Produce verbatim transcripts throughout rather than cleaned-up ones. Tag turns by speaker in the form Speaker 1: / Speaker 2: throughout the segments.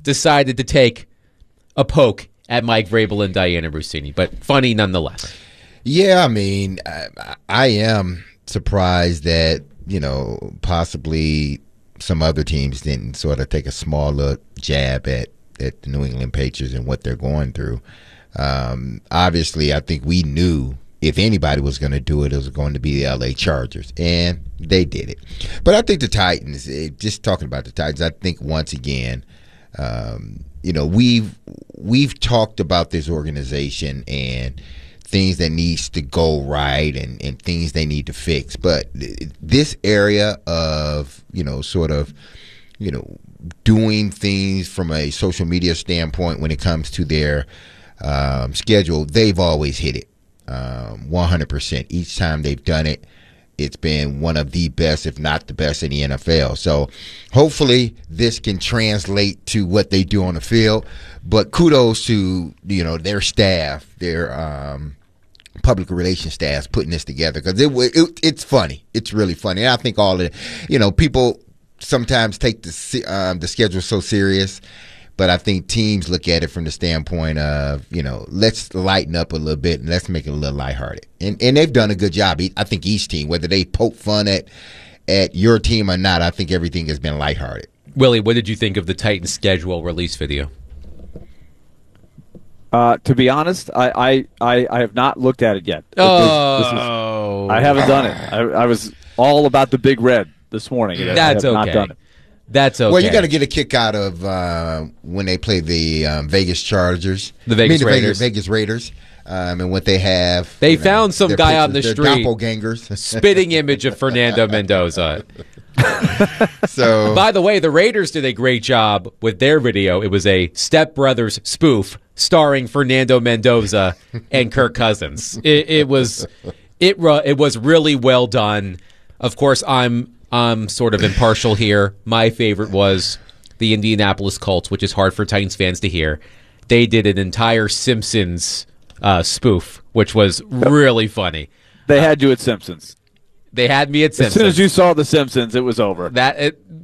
Speaker 1: decided to take a poke at Mike Vrabel and Diana Russini, but funny nonetheless.
Speaker 2: Yeah, I mean, I, I am surprised that, you know, possibly some other teams didn't sort of take a small look jab at, at the New England Patriots and what they're going through. Um, obviously, I think we knew if anybody was going to do it, it was going to be the L A Chargers, and they did it. But I think the Titans, it, just talking about the Titans, I think once again, um, you know, we've we've talked about this organization and things that needs to go right and, and things they need to fix. But this area of, you know, sort of, you know, doing things from a social media standpoint when it comes to their um, schedule, they've always hit it. Um, one hundred percent. Each time they've done it, it's been one of the best, if not the best, in the N F L. So hopefully this can translate to what they do on the field. But kudos to, you know, their staff, their um, public relations staff putting this together, because it, it it's funny. It's really funny. And I think all of it, you know, people sometimes take the um, the schedule so serious. But I think teams look at it from the standpoint of, you know, let's lighten up a little bit and let's make it a little lighthearted. And and they've done a good job. I think each team, whether they poke fun at at your team or not, I think everything has been lighthearted.
Speaker 1: Willie, what did you think of the Titans schedule release video?
Speaker 3: Uh, to be honest, I, I, I, I have not looked at it yet.
Speaker 1: Oh.
Speaker 3: This, this is, I haven't done it. I, I was all about the Big Red this morning. And
Speaker 1: That's
Speaker 3: I have
Speaker 1: okay.
Speaker 3: not done it.
Speaker 1: That's okay.
Speaker 2: Well, you're going to get a kick out of uh, when they play the um, Vegas Chargers.
Speaker 1: The Vegas
Speaker 2: I mean, the
Speaker 1: Raiders.
Speaker 2: Vegas, Vegas Raiders. Um, and what they have.
Speaker 1: They
Speaker 2: you know,
Speaker 1: found some
Speaker 2: their
Speaker 1: guy on the
Speaker 2: their
Speaker 1: street.
Speaker 2: Doppelgangers.
Speaker 1: Spitting image of Fernando Mendoza.
Speaker 2: So,
Speaker 1: by the way, the Raiders did a great job with their video. It was a Step Brothers spoof starring Fernando Mendoza and Kirk Cousins. It, it was it it was really well done. Of course, I'm I'm sort of impartial here. My favorite was the Indianapolis Colts, which is hard for Titans fans to hear. They did an entire Simpsons uh, spoof, which was really funny.
Speaker 3: They had you at Simpsons.
Speaker 1: They had me at Simpsons.
Speaker 3: As soon as you saw the Simpsons, it was over.
Speaker 1: That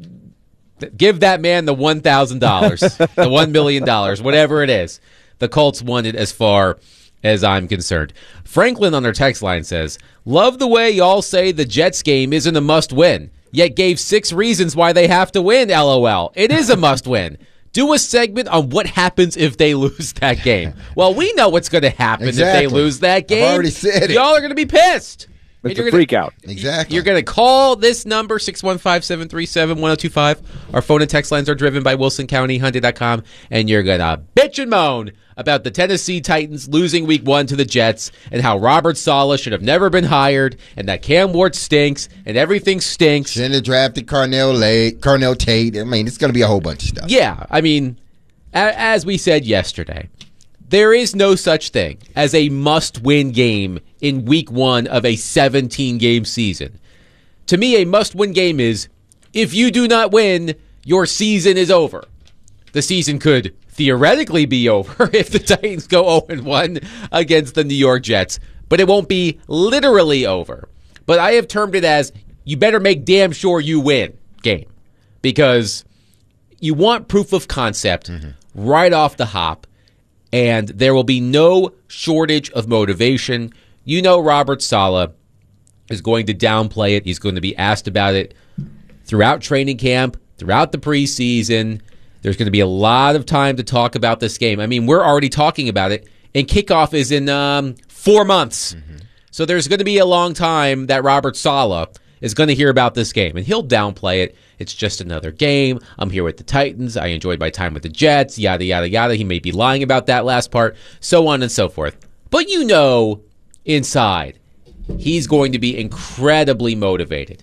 Speaker 1: it, give that man the one thousand dollars, the one million dollars, whatever it is. The Colts won it as far as I'm concerned. Franklin on our text line says, love the way y'all say the Jets game isn't a must-win, yet gave six reasons why they have to win, LOL. It is a must-win. Do a segment on what happens if they lose that game. Well, we know what's going to happen
Speaker 2: exactly.
Speaker 1: if they lose that game.
Speaker 2: I've already said it.
Speaker 1: Y'all are going to be pissed.
Speaker 3: It's
Speaker 1: you're
Speaker 3: a
Speaker 1: gonna,
Speaker 3: freak out.
Speaker 2: Exactly.
Speaker 1: You're going to call this number, six one five, seven three seven, one oh two five. Our phone and text lines are driven by Wilson County Hyundai dot com, and you're going to bitch and moan about the Tennessee Titans losing week one to the Jets and how Robert Saleh should have never been hired and that Cam Ward stinks and everything stinks.
Speaker 2: Shouldn't have drafted Carnell, Lake, Carnell Tate. I mean, it's going to be a whole bunch of stuff.
Speaker 1: Yeah, I mean, a- as we said yesterday, there is no such thing as a must-win game in week one of a seventeen-game season. To me, a must-win game is if you do not win, your season is over. The season could theoretically be over if the Titans go oh and one against the New York Jets, but it won't be literally over. But I have termed it as you better make damn sure you win game, because you want proof of concept mm-hmm. right off the hop. And there will be no shortage of motivation. You know Robert Saleh is going to downplay it. He's going to be asked about it throughout training camp, throughout the preseason. There's going to be a lot of time to talk about this game. I mean, we're already talking about it, and kickoff is in um, four months. Mm-hmm. So there's going to be a long time that Robert Saleh is going to hear about this game, and he'll downplay it. It's just another game. I'm here with the Titans. I enjoyed my time with the Jets, yada, yada, yada. He may be lying about that last part, so on and so forth. But you know, inside, he's going to be incredibly motivated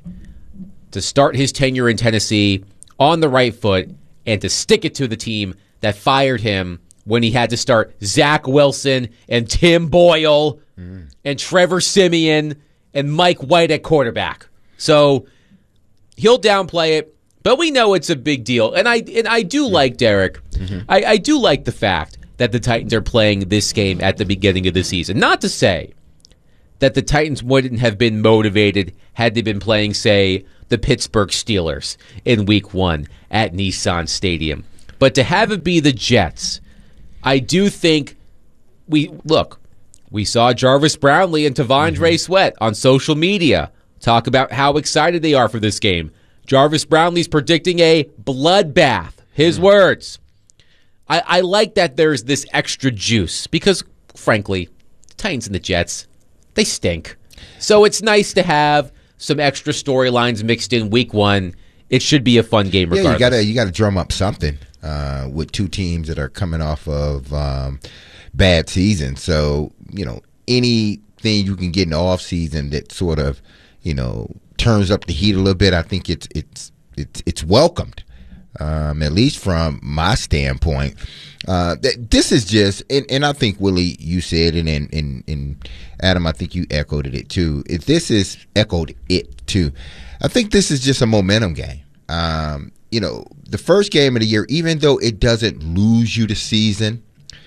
Speaker 1: to start his tenure in Tennessee on the right foot and to stick it to the team that fired him when he had to start Zach Wilson and Tim Boyle mm. and Trevor Siemian and Mike White at quarterback. So he'll downplay it, but we know it's a big deal. And I and I do like, Derek, mm-hmm. I, I do like the fact that the Titans are playing this game at the beginning of the season. Not to say that the Titans wouldn't have been motivated had they been playing, say, the Pittsburgh Steelers in week one at Nissan Stadium. But to have it be the Jets, I do think we look. We saw Jarvis Brownlee and T'Vondre mm-hmm. Sweat on social media talk about how excited they are for this game. Jarvis Brownlee's predicting a bloodbath. His mm-hmm. words. I, I like that there's this extra juice because, frankly, the Titans and the Jets, they stink. So it's nice to have some extra storylines mixed in week one. It should be a fun game regardless.
Speaker 2: Yeah, you gotta you gotta drum up something uh, with two teams that are coming off of um, bad seasons. So, you know, anything you can get in the off season that sort of, you know, turns up the heat a little bit, I think it's it's it's it's welcomed. Um, at least from my standpoint. Uh, th- this is just, and, and I think, Willie, you said it, and, and, and Adam, I think you echoed it too. If this is echoed it too, I think this is just a momentum game. Um, you know, the first game of the year, even though it doesn't lose you the season,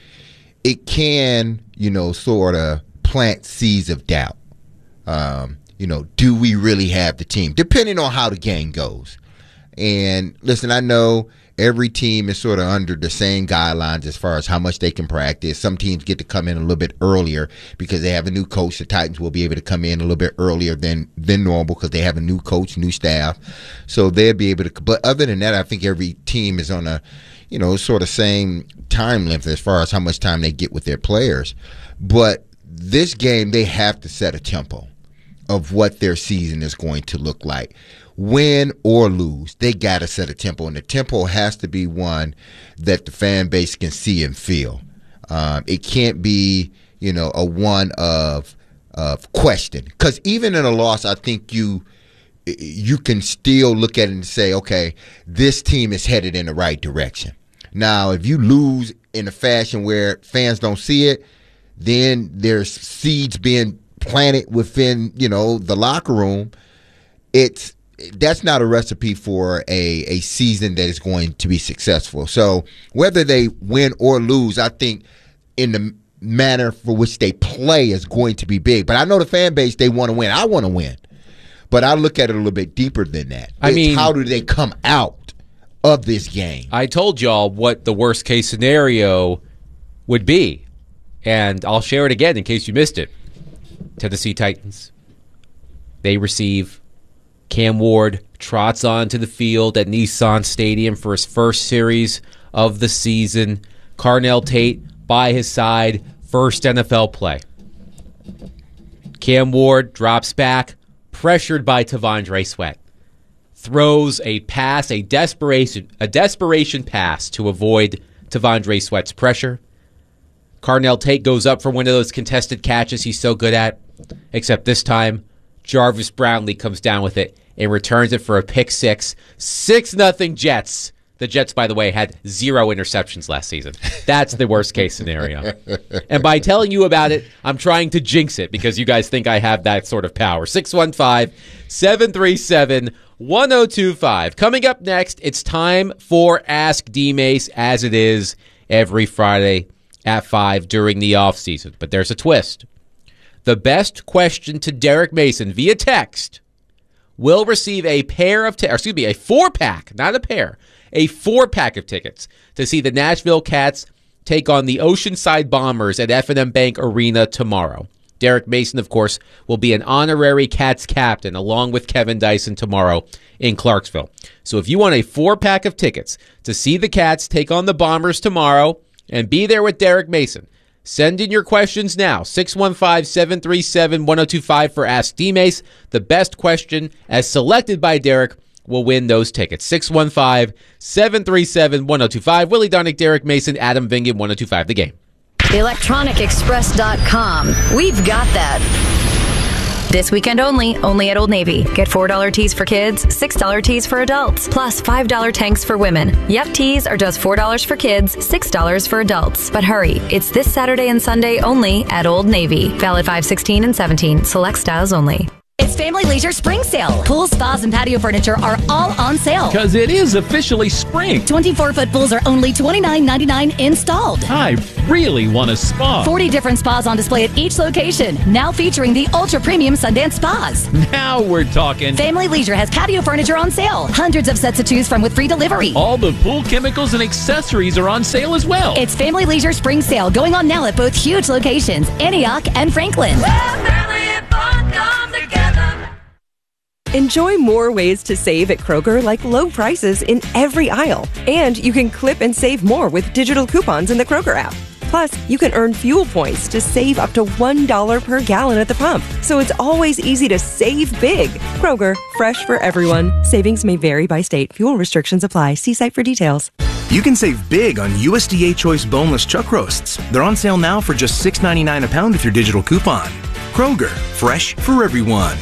Speaker 2: it can, you know, sort of plant seeds of doubt. Um, you know, do we really have the team? Depending on how the game goes. And listen, I know every team is sort of under the same guidelines as far as how much they can practice. Some teams get to come in a little bit earlier because they have a new coach. The Titans will be able to come in a little bit earlier than than normal because they have a new coach, new staff. So they'll be able to. But other than that, I think every team is on a, you know, sort of same time length as far as how much time they get with their players. But this game, they have to set a tempo of what their season is going to look like. Win or lose, they got to set a tempo, and the tempo has to be one that the fan base can see and feel. Um, it can't be, you know, a one of of question, because even in a loss, I think you you can still look at it and say, okay, this team is headed in the right direction. Now, if you lose in a fashion where fans don't see it, then there's seeds being planted within, you know, the locker room. It's That's not a recipe for a, a season that is going to be successful. So whether they win or lose, I think in the manner for which they play is going to be big. But I know the fan base, they want to win. I want to win. But I look at it a little bit deeper than that.
Speaker 1: I
Speaker 2: it's
Speaker 1: mean,
Speaker 2: how do they come out of this game?
Speaker 1: I told y'all what the worst case scenario would be. And I'll share it again in case you missed it. Tennessee Titans. They receive Cam Ward trots onto the field at Nissan Stadium for his first series of the season. Carnell Tate by his side, first N F L play. Cam Ward drops back, pressured by T'Vondre Sweat. Throws a pass, a desperation, a desperation pass to avoid T'Vondre Sweat's pressure. Carnell Tate goes up for one of those contested catches he's so good at, except this time Jarvis Brownlee comes down with it and returns it for a pick six. six nothing Jets. The Jets, by the way, had zero interceptions last season. That's the worst case scenario. And by telling you about it, I'm trying to jinx it because you guys think I have that sort of power. six one five, seven three seven, one oh two five. Coming up next, it's time for Ask D-Mace, as it is every Friday at five during the offseason. But there's a twist. The best question to Derek Mason via text will receive a pair of, t- or excuse me, a four-pack, not a pair, a four-pack of tickets to see the Nashville Cats take on the Oceanside Bombers at F and M Bank Arena tomorrow. Derek Mason, of course, will be an honorary Cats captain along with Kevin Dyson tomorrow in Clarksville. So if you want a four-pack of tickets to see the Cats take on the Bombers tomorrow and be there with Derek Mason, send in your questions now. six one five, seven three seven, one oh two five for Ask D-Mace. The best question, as selected by Derek, will win those tickets. six one five, seven three seven, one oh two five. Willie Darnick, Derek Mason, Adam Vingan, one oh two five. The Game.
Speaker 4: electronic express dot com. We've got that. This weekend only, only at Old Navy. Get four dollar tees for kids, six dollar tees for adults, plus five dollar tanks for women. Yep, tees are just four dollars for kids, six dollars for adults. But hurry, it's this Saturday and Sunday only at Old Navy. Valid five sixteen and seventeen. Select styles only.
Speaker 5: It's
Speaker 4: It's Family Leisure Spring Sale. Pools, spas, and patio furniture are all on sale.
Speaker 5: Because it is officially spring.
Speaker 4: twenty-four foot pools are only twenty-nine ninety-nine installed.
Speaker 5: I really want a spa.
Speaker 4: forty different spas on display at each location. Now featuring the ultra premium Sundance Spas.
Speaker 5: Now we're talking.
Speaker 4: Family Leisure has patio furniture on sale. Hundreds of sets to choose from with free delivery.
Speaker 5: All the pool chemicals and accessories are on sale as well.
Speaker 4: It's Family Leisure Spring Sale going on now at both huge locations, Antioch and Franklin.
Speaker 6: Enjoy more ways to save at Kroger, like low prices in every aisle. And you can clip and save more with digital coupons in the Kroger app. Plus, you can earn fuel points to save up to one dollar per gallon at the pump. So it's always easy to save big. Kroger, fresh for everyone. Savings may vary by state. Fuel restrictions apply. See site for details.
Speaker 7: You can save big on U S D A Choice boneless chuck roasts. They're on sale now for just six ninety-nine a pound with your digital coupon. Kroger, fresh for everyone.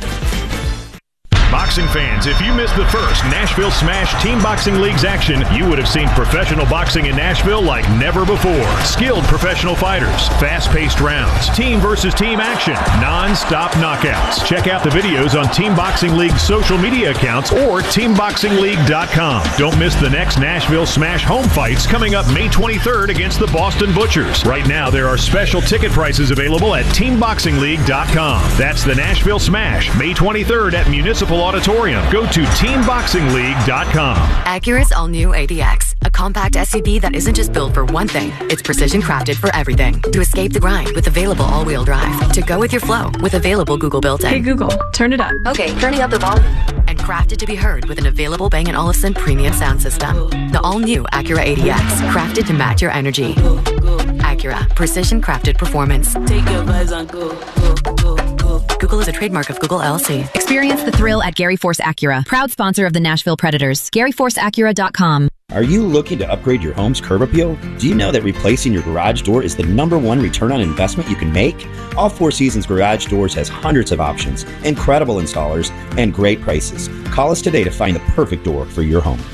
Speaker 8: Boxing fans, if you missed the first Nashville Smash Team Boxing League's action, you would have seen professional boxing in Nashville like never before. Skilled professional fighters, fast-paced rounds, team versus team action, non-stop knockouts. Check out the videos on Team Boxing League's social media accounts or team boxing league dot com. Don't miss the next Nashville Smash home fights coming up May twenty-third against the Boston Butchers. Right now, there are special ticket prices available at team boxing league dot com. That's the Nashville Smash, May twenty-third at Municipal Auditorium. Go to team boxing league dot com.
Speaker 9: Acura's all-new A D X, a compact S U V that isn't just built for one thing, it's precision crafted for everything. To escape the grind with available all-wheel drive. To go with your flow with available Google built-in.
Speaker 10: Hey Google, turn it up.
Speaker 9: Okay, turning up the volume. And crafted to be heard with an available Bang and Olufsen premium sound system. The all-new Acura A D X, crafted to match your energy. Acura, precision crafted performance. Take your vibes on go, go, go, go. Google is a trademark of Google L L C.
Speaker 11: Experience the thrill at Gary Force Acura, proud sponsor of the Nashville Predators. Gary Force Acura dot com.
Speaker 12: Are you looking to upgrade your home's curb appeal? Do you know that replacing your garage door is the number one return on investment you can make? All Four Seasons Garage Doors has hundreds of options, incredible installers, and great prices. Call us today to find the perfect door for your home.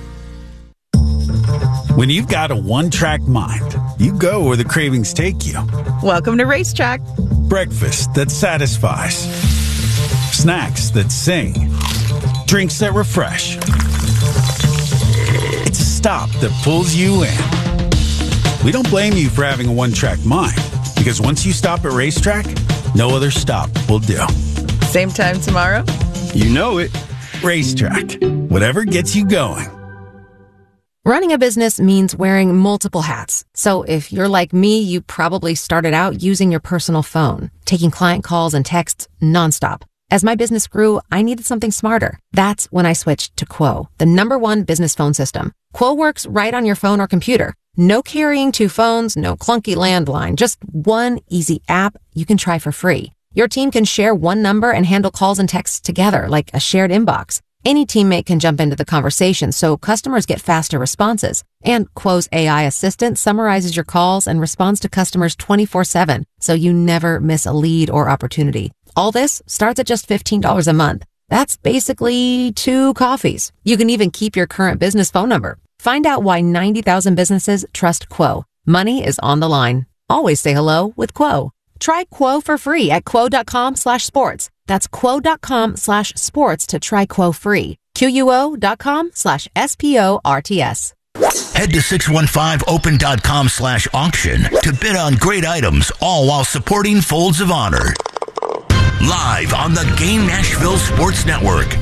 Speaker 13: When you've got a one-track mind, you go where the cravings take you.
Speaker 14: Welcome to Racetrack.
Speaker 13: Breakfast that satisfies. Snacks that sing. Drinks that refresh. It's a stop that pulls you in. We don't blame you for having a one-track mind, because once you stop at Racetrack, no other stop will do.
Speaker 14: Same time tomorrow?
Speaker 13: You know it. Racetrack. Whatever gets you going.
Speaker 15: Running a business means wearing multiple hats. So if you're like me, you probably started out using your personal phone, taking client calls and texts nonstop. As my business grew, I needed something smarter. That's when I switched to Quo, the number one business phone system. Quo works right on your phone or computer. No carrying two phones, no clunky landline, just one easy app you can try for free. Your team can share one number and handle calls and texts together like a shared inbox. Any teammate can jump into the conversation, so customers get faster responses. And Quo's A I assistant summarizes your calls and responds to customers twenty-four seven, so you never miss a lead or opportunity. All this starts at just fifteen dollars a month. That's basically two coffees. You can even keep your current business phone number. Find out why ninety thousand businesses trust Quo. Money is on the line. Always say hello with Quo. Try Quo for free at quo.com slash sports. That's quo.com slash sports to try Quo free. Q-U-O.com slash S-P-O-R-T-S.
Speaker 16: Head to six one five open dot com slash auction to bid on great items, all while supporting Folds of Honor. Live on the Game Nashville Sports Network.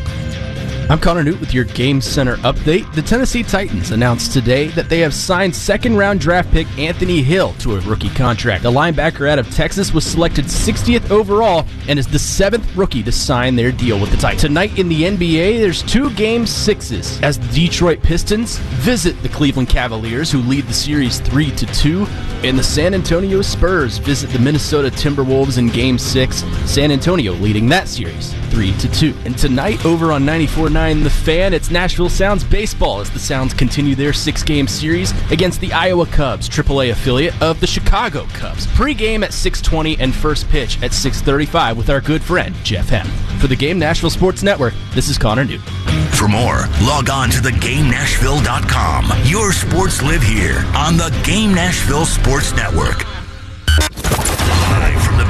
Speaker 17: I'm Connor Newt with your Game Center update. The Tennessee Titans announced today that they have signed second-round draft pick Anthony Hill to a rookie contract. The linebacker out of Texas was selected sixtieth overall and is the seventh rookie to sign their deal with the Titans. Tonight in the N B A, there's two game sixes as the Detroit Pistons visit the Cleveland Cavaliers, who lead the series three to two, and the San Antonio Spurs visit the Minnesota Timberwolves in game six, San Antonio leading that series three to two. And tonight over on ninety-four point nine The Fan, it's Nashville Sounds baseball as the Sounds continue their six-game series against the Iowa Cubs, triple A affiliate of the Chicago Cubs. Pre-game at six twenty and first pitch at six thirty-five with our good friend Jeff Hem. For the Game Nashville Sports Network, this is Connor Newt.
Speaker 16: For more, log on to the game nashville dot com. Your sports live here on the Game Nashville Sports Network. Live from the Busy Bee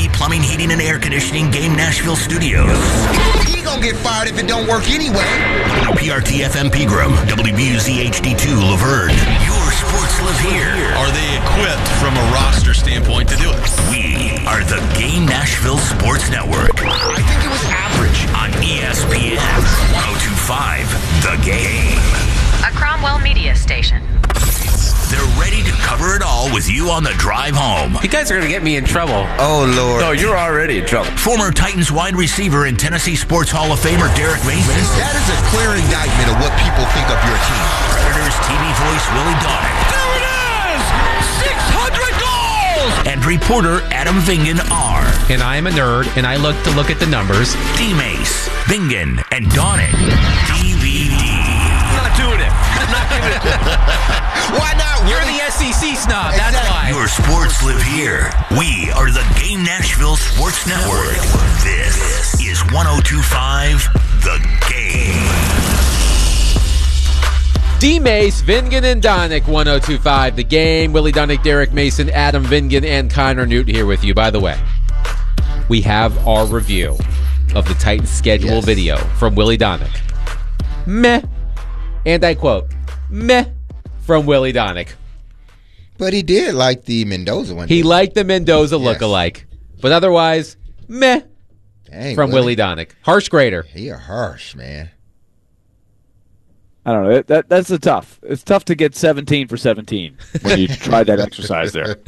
Speaker 16: P Plumbing, Heating, and Air Conditioning Game Nashville Studios.
Speaker 2: He gonna get fired if it don't work anyway.
Speaker 16: W P R T F M Pegram, W B U Z H D two Laverne. Your sports live here.
Speaker 10: Are they equipped from a roster standpoint to do it?
Speaker 16: We are the Game Nashville Sports Network.
Speaker 2: I think it was average.
Speaker 16: On E S P N one oh two point five, The Game.
Speaker 4: A Cromwell Media Station.
Speaker 16: They're ready to cover it all with you on the drive home.
Speaker 18: You guys are going to get me in trouble.
Speaker 2: Oh, Lord.
Speaker 18: No, you're already in trouble.
Speaker 16: Former Titans wide receiver and Tennessee Sports Hall of Famer Derek Mason.
Speaker 2: That is a clear indictment of what people think of your team.
Speaker 16: Predators T V voice Willie Donick.
Speaker 10: There it is! six hundred goals!
Speaker 16: And reporter Adam Vingan are.
Speaker 18: And I am a nerd, and I look to look at the numbers.
Speaker 16: D-Mace, Vingan, and Donick. D V D.
Speaker 18: I'm not doing it. I'm not giving it.
Speaker 2: Why not?
Speaker 18: You're the S E C snob, that's why.
Speaker 16: Your sports live here. We are the Game Nashville Sports Network. This is one oh two point five, The Game.
Speaker 1: D-Mace, Vingan, and Donick, one oh two point five, The Game. Willie Donick, Derek Mason, Adam Vingan, and Connor Newt here with you. By the way, we have our review of the Titans schedule
Speaker 2: Yes.
Speaker 1: video from Willie Donick. Meh. And I quote, meh, from Willie Donick.
Speaker 2: But he did like the Mendoza one.
Speaker 1: He liked the Mendoza
Speaker 2: Yes.
Speaker 1: lookalike. But otherwise, meh,
Speaker 2: Dang,
Speaker 1: from Willie Donick. Harsh grader.
Speaker 2: He a harsh, man.
Speaker 3: I don't know. That, that That's a tough. It's tough to get seventeen for seventeen when you try that exercise there.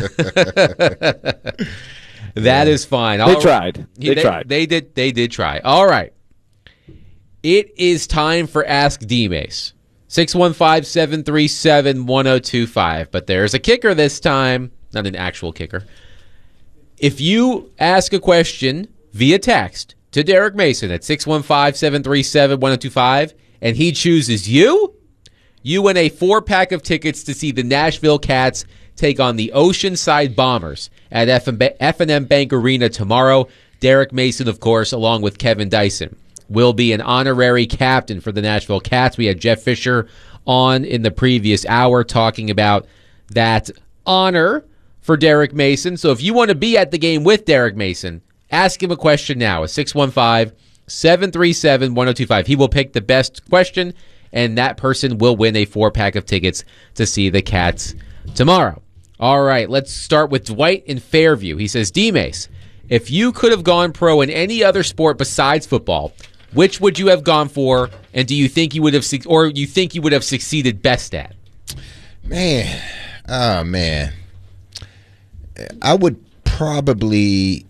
Speaker 1: That is fine.
Speaker 3: They
Speaker 1: All-
Speaker 3: tried. They,
Speaker 1: they
Speaker 3: tried.
Speaker 1: They did. They did try. All right. It is time for Ask D-Mace. six one five, seven three seven, one oh two five. But there's a kicker this time. Not an actual kicker. If you ask a question via text to Derek Mason at six one five, seven three seven, one oh two five and he chooses you, you win a four-pack of tickets to see the Nashville Cats take on the Oceanside Bombers at F and M Bank Arena tomorrow. Derek Mason, of course, along with Kevin Dyson, will be an honorary captain for the Nashville Cats. We had Jeff Fisher on in the previous hour talking about that honor for Derek Mason. So if you want to be at the game with Derek Mason, ask him a question now at six one five, seven three seven, one oh two five. He will pick the best question, and that person will win a four-pack of tickets to see the Cats tomorrow. All right, let's start with Dwight in Fairview. He says, D-Mace, if you could have gone pro in any other sport besides football, which would you have gone for, and do you think you would have, or you think you would have succeeded best at?
Speaker 2: Man, oh man, I would probably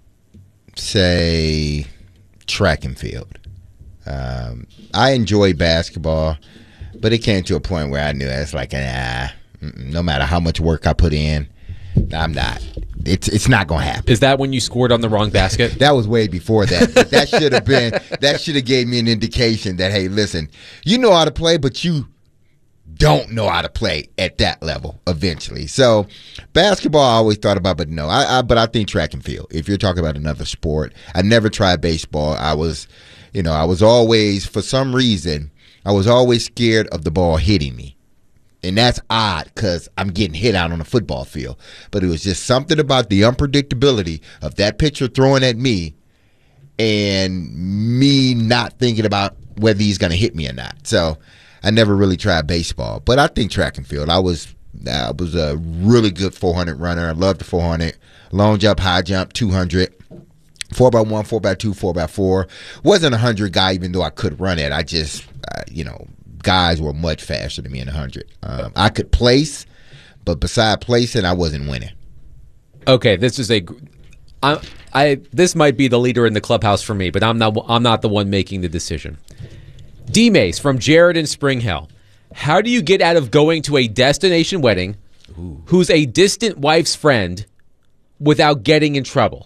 Speaker 2: say track and field. Um, I enjoy basketball, but it came to a point where I knew it's like, nah, no matter how much work I put in, I'm not. It's it's not gonna happen.
Speaker 1: Is that when you scored on the wrong basket?
Speaker 2: That was way before that. But that should have been. That should have gave me an indication that, hey, listen, you know how to play, but you don't know how to play at that level eventually. So basketball I always thought about, but no, I, I but I think track and field. If you're talking about another sport, I never tried baseball. I was, you know, I was always, for some reason, I was always scared of the ball hitting me. And that's odd because I'm getting hit out on a football field. But it was just something about the unpredictability of that pitcher throwing at me and me not thinking about whether he's going to hit me or not. So I never really tried baseball. But I think track and field. I was I was a really good four hundred runner. I loved the four hundred. Long jump, high jump, two hundred. four by one, four by two, four by four. Wasn't a one hundred guy even though I could run it. I just, uh, you know, guys were much faster than me in one hundred. Um, I could place, but beside placing, I wasn't winning.
Speaker 1: Okay, this is a. I, I this might be the leader in the clubhouse for me, but I'm not. I'm not the one making the decision. D-Mace from Jared in Spring Hill. How do you get out of going to a destination wedding, Ooh. who's a distant wife's friend, without getting in trouble?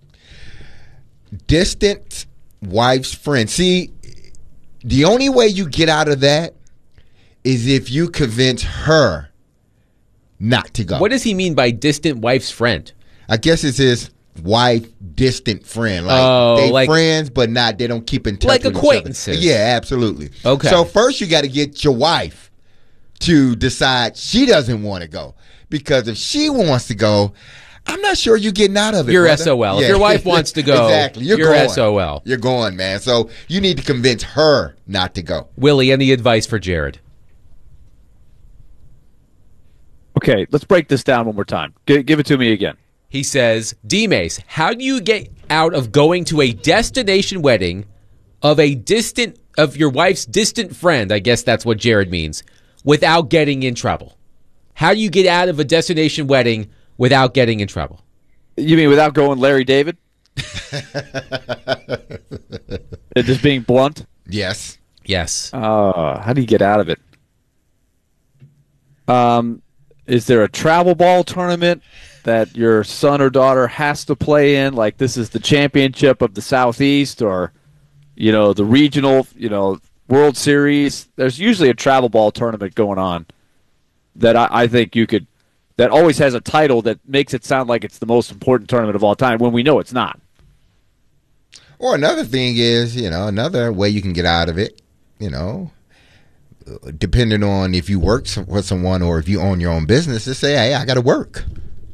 Speaker 2: Distant wife's friend. See, the only way you get out of that is if you convince her not to go.
Speaker 1: What does he mean by distant wife's friend?
Speaker 2: I guess it's his wife, distant friend. Like
Speaker 1: oh,
Speaker 2: they
Speaker 1: like,
Speaker 2: friends, but not they don't keep in touch.
Speaker 1: Like
Speaker 2: with
Speaker 1: acquaintances.
Speaker 2: Each other. Yeah, absolutely.
Speaker 1: Okay.
Speaker 2: So first you got to get your wife to decide she doesn't want to go, because if she wants to go, I'm not sure you're getting out of it.
Speaker 1: You're
Speaker 2: brother.
Speaker 1: S O L.
Speaker 2: Yeah.
Speaker 1: If your wife wants to go,
Speaker 2: exactly. You're,
Speaker 1: you're
Speaker 2: going.
Speaker 1: S O L.
Speaker 2: You're going, man. So you need to convince her not to go.
Speaker 1: Willie, any advice for Jared?
Speaker 3: Okay, let's break this down one more time. G- give it to me again.
Speaker 1: He says, D-Mace, how do you get out of going to a destination wedding of a distant of your wife's distant friend? I guess that's what Jared means. Without getting in trouble. How do you get out of a destination wedding without getting in trouble?
Speaker 3: You mean without going Larry David? Just being blunt?
Speaker 2: Yes.
Speaker 1: Yes.
Speaker 3: Uh, how do you get out of it? Um, is there a travel ball tournament that your son or daughter has to play in? Like this is the championship of the Southeast, or you know the regional, you know World Series. There's usually a travel ball tournament going on that I, I think you could. That always has a title that makes it sound like it's the most important tournament of all time when we know it's not.
Speaker 2: Or another thing is, you know, another way you can get out of it, you know, depending on if you work for someone or if you own your own business, to say, hey, I got to work.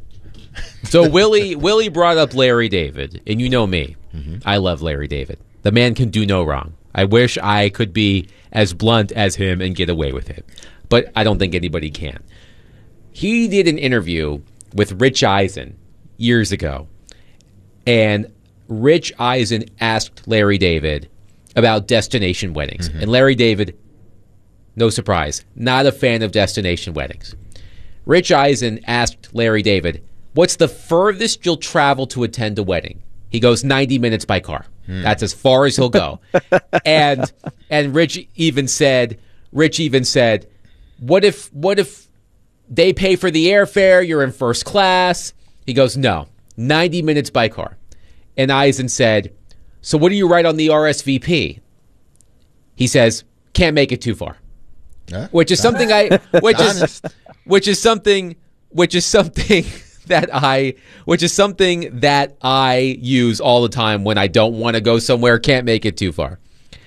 Speaker 1: So Willie Willie brought up Larry David, and you know me.
Speaker 2: Mm-hmm.
Speaker 1: I love Larry David. The man can do no wrong. I wish I could be as blunt as him and get away with it, but I don't think anybody can. He did an interview with Rich Eisen years ago, and Rich Eisen asked Larry David about destination weddings. Mm-hmm. And Larry David, no surprise, not a fan of destination weddings. Rich Eisen asked Larry David, what's the furthest you'll travel to attend a wedding? He goes, ninety minutes by car. Mm. That's as far as he'll go. and and Rich even said, Rich even said, what if what if they pay for the airfare, you're in first class? He goes, no, ninety minutes by car. And Eisen said, so what do you write on the R S V P? He says, can't make it too far.
Speaker 2: Huh?
Speaker 1: Which is something I which is which is something which is something that I which is something that I use all the time when I don't want to go somewhere, can't make it too far.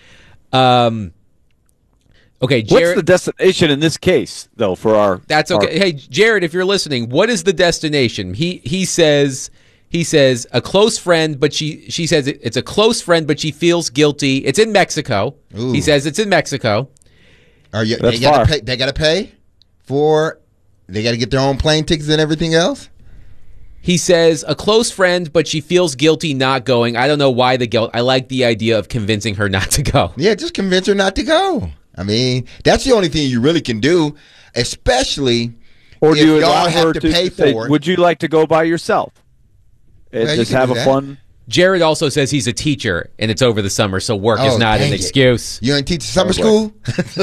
Speaker 1: Um Okay, Jared,
Speaker 3: what's the destination in this case, though, for our...
Speaker 1: That's okay.
Speaker 3: Our,
Speaker 1: hey, Jared, if you're listening, what is the destination? He he says he says a close friend, but she she says it, it's a close friend, but she feels guilty. It's in Mexico. Ooh. He says it's in Mexico.
Speaker 2: Are you? That's they got to pay. They got to pay for. They got to get their own plane tickets and everything else.
Speaker 1: He says a close friend, but she feels guilty not going. I don't know why the guilt. I like the idea of convincing her not to go.
Speaker 2: Yeah, just convince her not to go. I mean, that's the only thing you really can do, especially
Speaker 3: or
Speaker 2: if
Speaker 3: do you
Speaker 2: y'all have to,
Speaker 3: to
Speaker 2: pay
Speaker 3: say,
Speaker 2: for it.
Speaker 3: Would you like to go by yourself and
Speaker 2: well,
Speaker 3: just have a fun?
Speaker 1: Jared also says he's a teacher, and it's over the summer, so work
Speaker 2: oh,
Speaker 1: is not an
Speaker 2: it.
Speaker 1: excuse.
Speaker 2: You ain't teach summer school?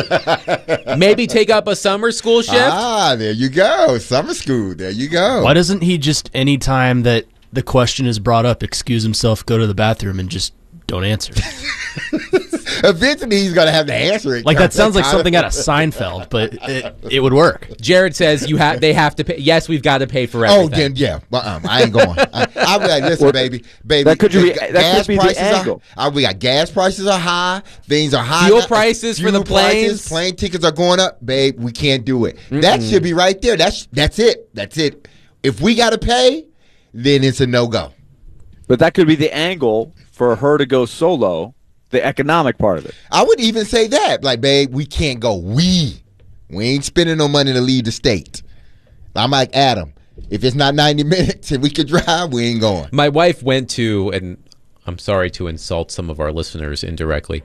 Speaker 1: Maybe take up a summer school shift?
Speaker 2: Ah, there you go. Summer school. There you go.
Speaker 17: Why doesn't he just, any time that the question is brought up, excuse himself, go to the bathroom, and just don't answer?
Speaker 2: Eventually, he's going to have to answer it.
Speaker 17: Like, that sounds like something out of Seinfeld, but it, it would work.
Speaker 1: Jared says you have. They have to pay. Yes, we've got to pay for everything.
Speaker 2: Oh, then, yeah. Well, um, I ain't going. I, I'll be like, listen, well, baby. Baby.
Speaker 3: That could be, that gas could be prices the angle.
Speaker 2: Are, we got gas prices are high. Things are high.
Speaker 1: Fuel prices
Speaker 2: Fuel
Speaker 1: for the planes.
Speaker 2: Prices, plane tickets are going up. Babe, we can't do it. Mm-mm. That should be right there. That's, that's it. That's it. If we got to pay, then it's a no-go.
Speaker 3: But that could be the angle for her to go solo. The economic part of it.
Speaker 2: I would even say that. Like, babe, we can't go. We. We ain't spending no money to leave the state. I'm like Adam. If it's not ninety minutes and we could drive, we ain't going.
Speaker 1: My wife went to, and I'm sorry to insult some of our listeners indirectly.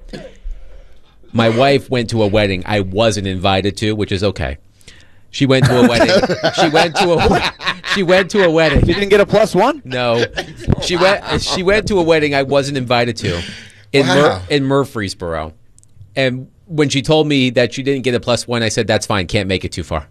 Speaker 1: My wife went to a wedding I wasn't invited to, which is okay. She went to a wedding. She went to a. She went to a wedding.
Speaker 3: She didn't get a plus one?
Speaker 1: No. She went. She went to a wedding I wasn't invited to. In, wow. Mur- in Murfreesboro. And when she told me that she didn't get a plus one, I said, that's fine. Can't make it too far.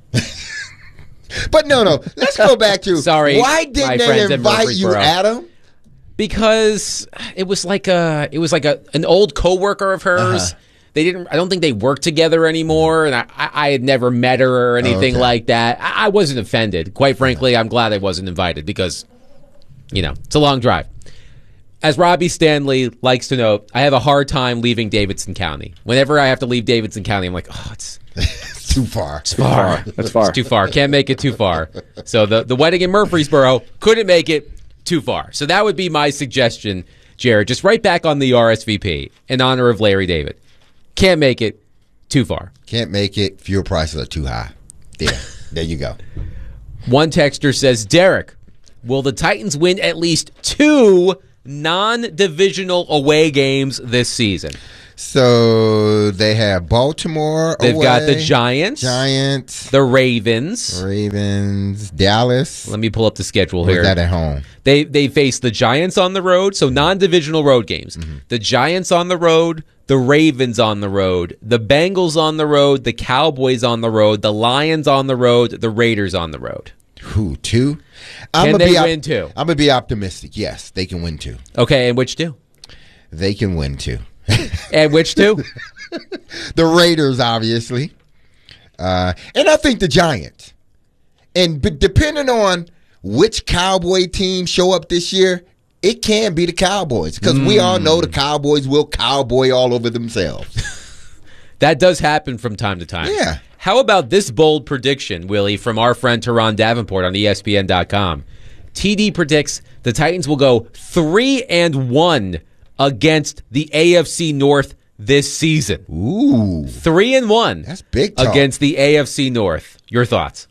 Speaker 2: But no, no. Let's go back to,
Speaker 1: Sorry,
Speaker 2: why didn't they invite you, Adam?
Speaker 1: Because it was like a, it was like a, an old coworker of hers. Uh-huh. They didn't, I don't think they work together anymore. And I, I had never met her or anything oh, okay. like that. I, I wasn't offended. Quite frankly, I'm glad I wasn't invited because, you know, it's a long drive. As Robbie Stanley likes to note, I have a hard time leaving Davidson County. Whenever I have to leave Davidson County, I'm like, oh, it's
Speaker 2: Too far.
Speaker 1: It's far.
Speaker 3: That's far.
Speaker 1: It's too far. Can't make it too far. So the, the wedding in Murfreesboro couldn't make it too far. So that would be my suggestion, Jared. Just right back on the R S V P in honor of Larry David. Can't make it too far.
Speaker 2: Can't make it. Fuel prices are too high. There. There you go.
Speaker 1: One texter says, Derek, will the Titans win at least two non-divisional away games this season?
Speaker 2: So they have Baltimore
Speaker 1: They've
Speaker 2: away,
Speaker 1: got the Giants.
Speaker 2: Giants.
Speaker 1: The Ravens.
Speaker 2: Ravens. Dallas.
Speaker 1: Let me pull up the schedule
Speaker 2: Or
Speaker 1: here.
Speaker 2: is that at home?
Speaker 1: They they face the Giants on the road, so non-divisional road games.
Speaker 2: Mm-hmm.
Speaker 1: The Giants on the road, the Ravens on the road, the Bengals on the road, the Cowboys on the road, the Lions on the road, the Raiders on the road.
Speaker 2: Who, two?
Speaker 1: Can
Speaker 2: I'ma
Speaker 1: they
Speaker 2: be op-
Speaker 1: win two?
Speaker 2: I'm going to be optimistic. Yes, they can win two.
Speaker 1: Okay, and which two?
Speaker 2: They can win two.
Speaker 1: And which two?
Speaker 2: The Raiders, obviously. Uh, and I think the Giants. And but depending on which Cowboy team show up this year, it can be the Cowboys. Because mm. we all know the Cowboys will cowboy all over themselves.
Speaker 1: That does happen from time to time.
Speaker 2: Yeah.
Speaker 1: How about this bold prediction, Willie, from our friend Teron Davenport on E S P N dot com? T D predicts the Titans will go three and one against the A F C North this season.
Speaker 2: Ooh.
Speaker 1: Three and one.
Speaker 2: That's big talk.
Speaker 1: Against the A F C North. Your thoughts?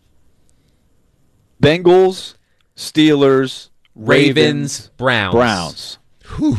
Speaker 3: Bengals, Steelers,
Speaker 1: Ravens,
Speaker 3: Ravens
Speaker 1: Browns.
Speaker 3: Browns.
Speaker 2: Whew.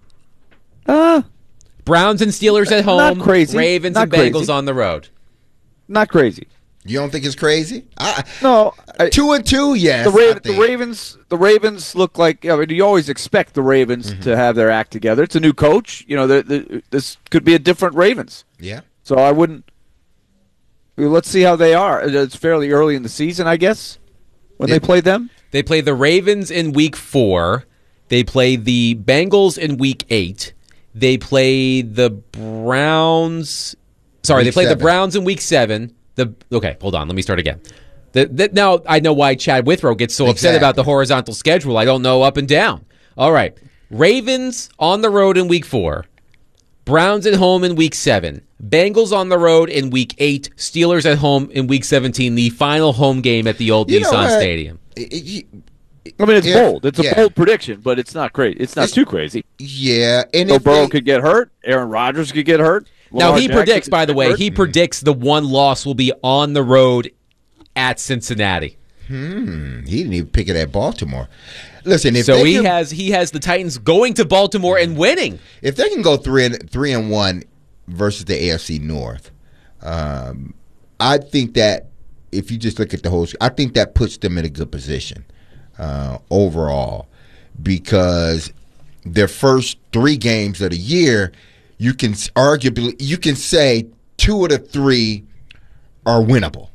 Speaker 3: Uh,
Speaker 1: Browns and Steelers at home.
Speaker 3: Not crazy.
Speaker 1: Ravens
Speaker 3: Not
Speaker 1: and Bengals
Speaker 3: crazy.
Speaker 1: on the road.
Speaker 3: Not crazy.
Speaker 2: You don't think it's crazy? I,
Speaker 3: No, I,
Speaker 2: two and two, yes.
Speaker 3: the,
Speaker 2: I
Speaker 3: Raven, the
Speaker 2: think.
Speaker 3: Ravens. The Ravens look like. I mean, you always expect the Ravens
Speaker 2: Mm-hmm.
Speaker 3: to have their act together. It's a new coach. You know, the, the, this could be a different Ravens.
Speaker 2: Yeah.
Speaker 3: So I wouldn't. Let's see how they are. It's fairly early in the season, I guess, when they
Speaker 2: It-
Speaker 3: play them.
Speaker 1: They play the Ravens in week four. They play the Bengals in week eight. They play the Browns. Sorry,
Speaker 2: Week
Speaker 1: they play
Speaker 2: seven.
Speaker 1: the Browns in week seven. The okay, hold on. Let me start again. The, the, now I know why Chad Withrow gets so upset
Speaker 2: Exactly.
Speaker 1: about the horizontal schedule. I don't know up and down. All right, Ravens on the road in week four. Browns at home in week seven. Bengals on the road in week eight. Steelers at home in week seventeen. The final home game at the old
Speaker 2: You know
Speaker 1: Nissan
Speaker 2: what?
Speaker 1: Stadium.
Speaker 2: It- it-
Speaker 3: I mean, it's
Speaker 2: If-
Speaker 3: bold. It's a
Speaker 2: yeah.
Speaker 3: bold prediction, but it's not great. It's not
Speaker 2: It's-
Speaker 3: too crazy.
Speaker 2: Yeah. And
Speaker 3: Joe
Speaker 2: if
Speaker 3: Burrow
Speaker 2: they-
Speaker 3: could get hurt. Aaron Rodgers could get hurt.
Speaker 1: Now,
Speaker 3: Lamar
Speaker 1: he
Speaker 3: Jackson
Speaker 1: predicts,
Speaker 3: could
Speaker 1: by the
Speaker 3: get
Speaker 1: way,
Speaker 3: hurt.
Speaker 1: he predicts the one loss will be on the road at Cincinnati.
Speaker 2: Hmm. He didn't even pick it at Baltimore. Listen, if
Speaker 1: so
Speaker 2: they
Speaker 1: he
Speaker 2: can,
Speaker 1: has he has the Titans going to Baltimore and winning.
Speaker 2: if they can go three and three and one versus the A F C North, um, I think that if you just look at the whole, I think that puts them in a good position uh, overall, because their first three games of the year, you can s- arguably you can say two of the three are winnable.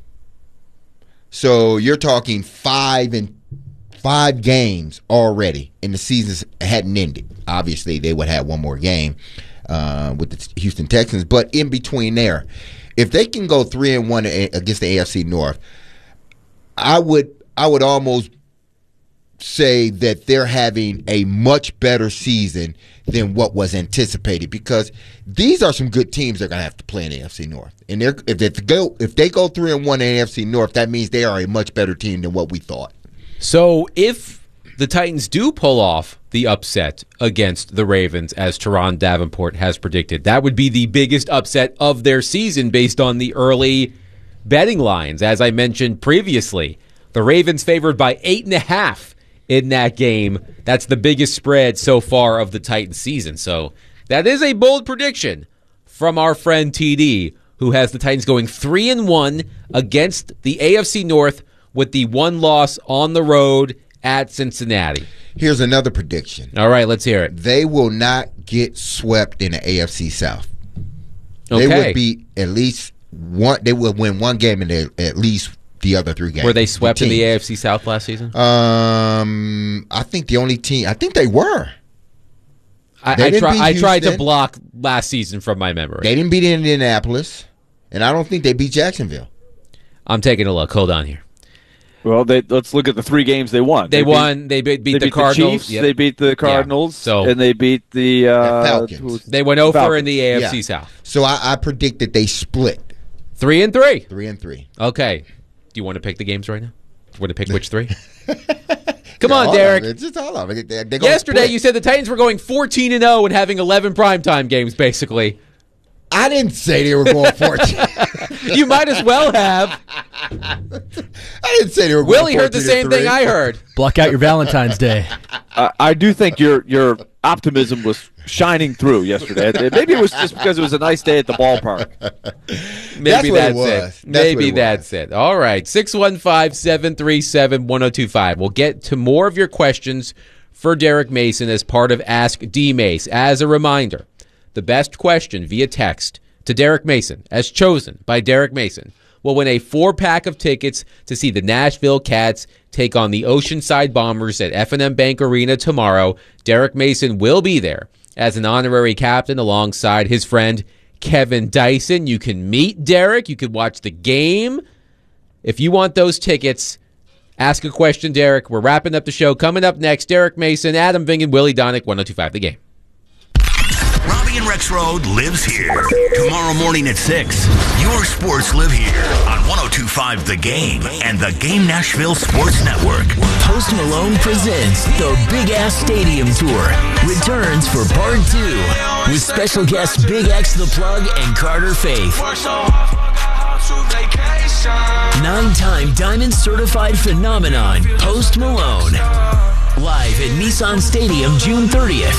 Speaker 2: So you're talking five and five games already, and the season hadn't ended. Obviously, they would have one more game uh, with the Houston Texans, but in between there, if they can go three and one a- against the A F C North, I would I would almost say that they're having a much better season than what was anticipated, because these are some good teams they're going to have to play in the A F C North. And they're, if they go if they go three and one in the A F C North, that means they are a much better team than what we thought.
Speaker 1: So if the Titans do pull off the upset against the Ravens, as Teron Davenport has predicted, that would be the biggest upset of their season based on the early betting lines. As I mentioned previously, the Ravens favored by eight and a half in that game. That's the biggest spread so far of the Titans season. So that is a bold prediction from our friend T D, who has the Titans going three and one against the A F C North with the one loss on the road at Cincinnati.
Speaker 2: Here's another prediction.
Speaker 1: All right, let's hear it.
Speaker 2: They will not get swept in the A F C South.
Speaker 1: Okay.
Speaker 2: They would beat at least one. They would win one game in the, at least the other three games.
Speaker 1: Were they swept in the
Speaker 2: teams.
Speaker 1: A F C South last season?
Speaker 2: Um, I think the only team. I think they were.
Speaker 1: I,
Speaker 2: They
Speaker 1: I,
Speaker 2: didn't
Speaker 1: try,
Speaker 2: beat
Speaker 1: I tried to
Speaker 2: Houston.
Speaker 1: block last season from my memory.
Speaker 2: They didn't beat Indianapolis, and I don't think they beat Jacksonville.
Speaker 1: I'm taking a look. Hold on here.
Speaker 3: Well, they, let's look at the three games they won.
Speaker 1: They,
Speaker 3: beat-
Speaker 1: won. They beat, beat
Speaker 3: they
Speaker 1: the
Speaker 3: beat
Speaker 1: Cardinals.
Speaker 3: the Chiefs.
Speaker 1: Yep.
Speaker 3: They beat the Cardinals.
Speaker 1: So-
Speaker 3: and they beat the uh,
Speaker 2: Falcons.
Speaker 3: who's-
Speaker 1: They went over in
Speaker 3: Falcons.
Speaker 1: the A F C
Speaker 2: Yeah.
Speaker 1: South.
Speaker 2: So I, I predict that they split
Speaker 1: Three and three.
Speaker 2: Three and three.
Speaker 1: Okay. Do you want to pick the games right now? Do you want to pick which three? Come on, Derek.
Speaker 2: It's just all of it. They're, they're
Speaker 1: Yesterday, you said the Titans were going fourteen and oh and having eleven primetime games, basically.
Speaker 2: I didn't say they were going fourteen.
Speaker 1: You might as well have.
Speaker 2: I didn't say they were going
Speaker 1: Willie heard the same thing I heard.
Speaker 17: Block out your Valentine's Day.
Speaker 3: Uh, I do think your your optimism was shining through yesterday. Maybe it was just because it was a nice day at the ballpark.
Speaker 1: Maybe
Speaker 2: that's,
Speaker 1: that's
Speaker 2: what
Speaker 1: it.
Speaker 2: it. Was.
Speaker 1: Maybe
Speaker 2: it
Speaker 1: that's
Speaker 2: was.
Speaker 1: it. All right. six one five, seven three seven, one oh two five. We'll get to more of your questions for Derek Mason as part of Ask D Mace. As a reminder, the best question via text to Derek Mason, as chosen by Derek Mason, will win a four-pack of tickets to see the Nashville Cats take on the Oceanside Bombers at F and M Bank Arena tomorrow. Derek Mason will be there as an honorary captain alongside his friend Kevin Dyson. You can meet Derek. You can watch the game. If you want those tickets, ask a question, Derek. We're wrapping up the show. Coming up next, Derek Mason, Adam Vingen, Willie Donick, one oh two five The Game.
Speaker 16: Robbie and Rex Road lives here. Tomorrow morning at six, your sports live here on one oh two five The Game and the Game Nashville Sports Network.
Speaker 19: Post Malone presents the Big Ass Stadium Tour. Returns for part two with special guests Big X The Plug and Carter Faith. Nine-time Diamond Certified Phenomenon, Post Malone. Live at Nissan Stadium June thirtieth.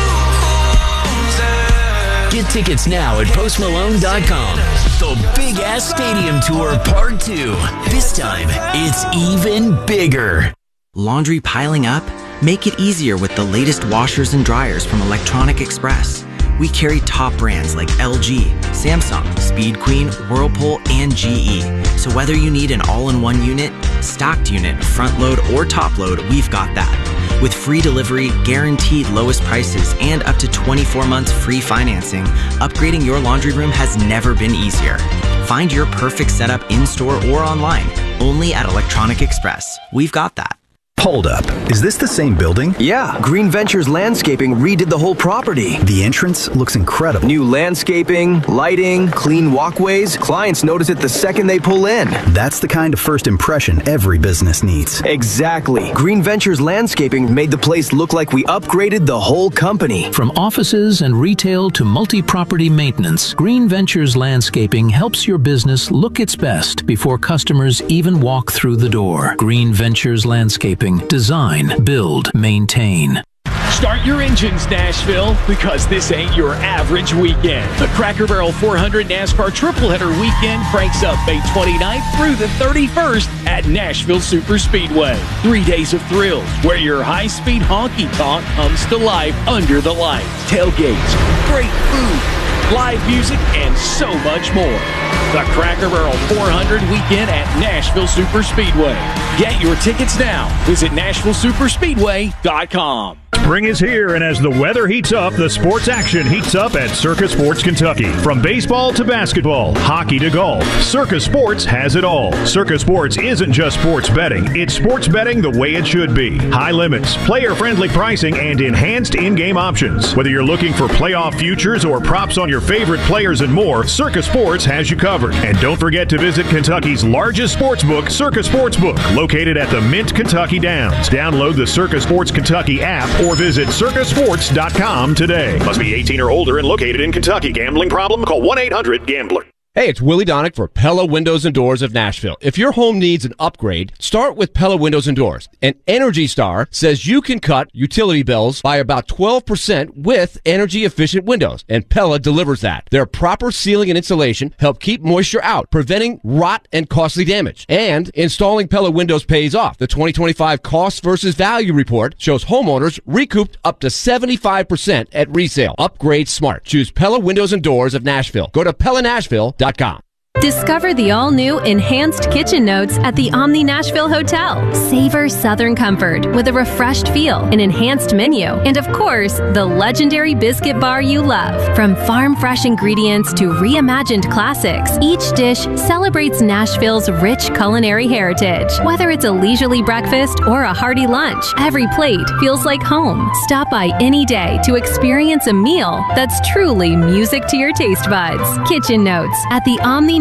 Speaker 19: Get tickets now at post malone dot com. The Big Ass Stadium Tour Part two. This time, it's even bigger.
Speaker 20: Laundry piling up? Make it easier with the latest washers and dryers from Electronic Express. We carry top brands like L G, Samsung, Speed Queen, Whirlpool, and G E. So whether you need an all-in-one unit, stocked unit, front load, or top load, we've got that. With free delivery, guaranteed lowest prices, and up to twenty-four months free financing, upgrading your laundry room has never been easier. Find your perfect setup in-store or online, only at Electronic Express. We've got that.
Speaker 21: Hold up. Is this the same building?
Speaker 22: Yeah. Green Ventures Landscaping redid the whole property.
Speaker 21: The entrance looks incredible.
Speaker 22: New landscaping, lighting, clean walkways. Clients notice it the second they pull in.
Speaker 21: That's the kind of first impression every business needs.
Speaker 22: Exactly. Green Ventures Landscaping made the place look like we upgraded the whole company.
Speaker 23: From offices and retail to multi-property maintenance, Green Ventures Landscaping helps your business look its best before customers even walk through the door. Green Ventures Landscaping. Design, build, maintain.
Speaker 5: Start your engines, Nashville, because this ain't your average weekend. The Cracker Barrel four hundred NASCAR Triple Header Weekend cranks up May twenty-ninth through the thirty-first at Nashville Super Speedway. Three days of thrills where your high-speed honky-tonk comes to life under the lights. Tailgates, great food, live music, and so much more. The Cracker Barrel four hundred Weekend at Nashville Super Speedway. Get your tickets now. Visit Nashville Super Speedway dot com.
Speaker 8: Spring is here, and as the weather heats up, the sports action heats up at Circa Sports Kentucky. From baseball to basketball, hockey to golf, Circa Sports has it all. Circa Sports isn't just sports betting. It's sports betting the way it should be. High limits, player-friendly pricing, and enhanced in-game options. Whether you're looking for playoff futures or props on your favorite players and more, Circa Sports has you covered. And don't forget to visit Kentucky's largest sports book, Circa Sportsbook, located at the Mint Kentucky Downs. Download the Circa Sports Kentucky app or visit circa sports dot com today. Must be eighteen or older and located in Kentucky. Gambling problem? Call one eight hundred gambler.
Speaker 24: Hey, it's Willie Donick for Pella Windows and Doors of Nashville. If your home needs an upgrade, start with Pella Windows and Doors. And Energy Star says you can cut utility bills by about twelve percent with energy-efficient windows. And Pella delivers that. Their proper sealing and insulation help keep moisture out, preventing rot and costly damage. And installing Pella windows pays off. The twenty twenty-five Cost versus Value Report shows homeowners recouped up to seventy-five percent at resale. Upgrade smart. Choose Pella Windows and Doors of Nashville. Go to Pella Nashville dot com.
Speaker 25: Discover the all-new Enhanced Kitchen Notes at the Omni Nashville Hotel. Savor Southern comfort with a refreshed feel, an enhanced menu, and of course, the legendary biscuit bar you love. From farm-fresh ingredients to reimagined classics, each dish celebrates Nashville's rich culinary heritage. Whether it's a leisurely breakfast or a hearty lunch, every plate feels like home. Stop by any day to experience a meal that's truly music to your taste buds. Kitchen Notes at the Omni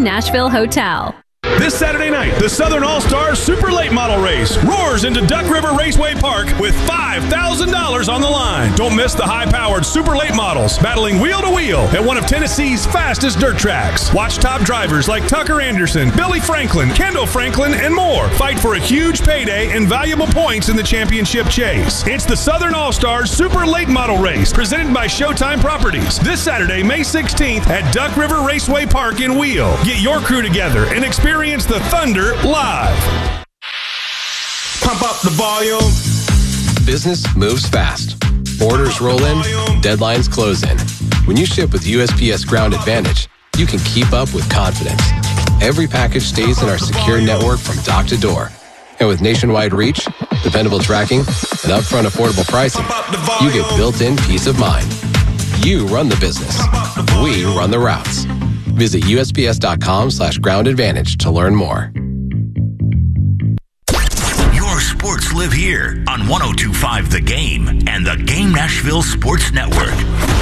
Speaker 25: Nashville Hotel.
Speaker 6: This Saturday night, the Southern All-Stars Super Late Model Race roars into Duck River Raceway Park with five thousand dollars on the line. Don't miss the high-powered Super Late Models battling wheel to wheel at one of Tennessee's fastest dirt tracks. Watch top drivers like Tucker Anderson, Billy Franklin, Kendall Franklin, and more fight for a huge payday and valuable points in the championship chase. It's the Southern All-Stars Super Late Model Race presented by Showtime Properties this Saturday, May sixteenth at Duck River Raceway Park in Wheel. Get your crew together and experience Experience the Thunder live.
Speaker 7: Pump up the volume.
Speaker 9: Business moves fast. Orders roll in, deadlines close in. When you ship with U S P S Ground Advantage, you can keep up with confidence. Every package stays in our secure network from dock to door. And with nationwide reach, dependable tracking, and upfront affordable pricing, you get built-in peace of mind. You run the business. We run the routes. Visit U S P S dot com slash ground advantage to learn more.
Speaker 16: Your sports live here on one oh two point five The Game and the Game Nashville Sports Network.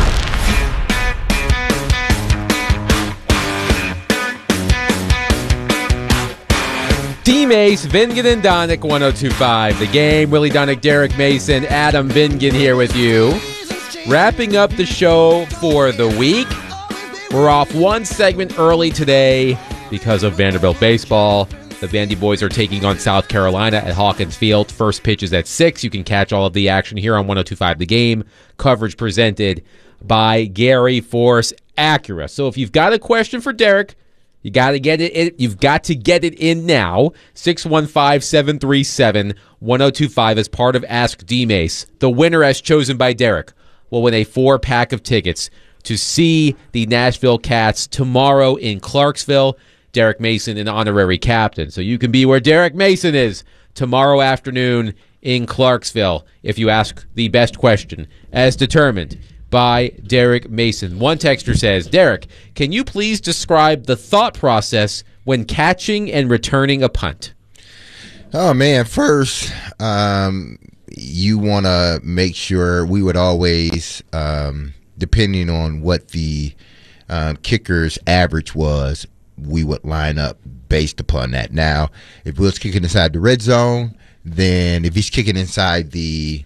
Speaker 1: D-Mace, Vingan and Donick, one oh two point five The Game. Willie Donick, Derek Mason, Adam Vingan here with you. Wrapping up the show for the week. We're off one segment early today because of Vanderbilt baseball. The Vandy boys are taking on South Carolina at Hawkins Field. First pitch is at six. You can catch all of the action here on one oh two point five The Game. Coverage presented by Gary Force Acura. So if you've got a question for Derek, you got to get it in, you've got to get it in now. six one five, seven three seven, one oh two five as part of Ask D-Mace. The winner, as chosen by Derek, will win a four-pack of tickets to see the Nashville Cats tomorrow in Clarksville. Derek Mason, an honorary captain. So you can be where Derek Mason is tomorrow afternoon in Clarksville if you ask the best question, as determined by Derek Mason. One texter says, Derek, can you please describe the thought process when catching and returning a punt?
Speaker 2: Oh, man. First, um, you want to make sure we would always um, – depending on what the um, kicker's average was, we would line up based upon that. Now, if Will's kicking inside the red zone, then if he's kicking inside the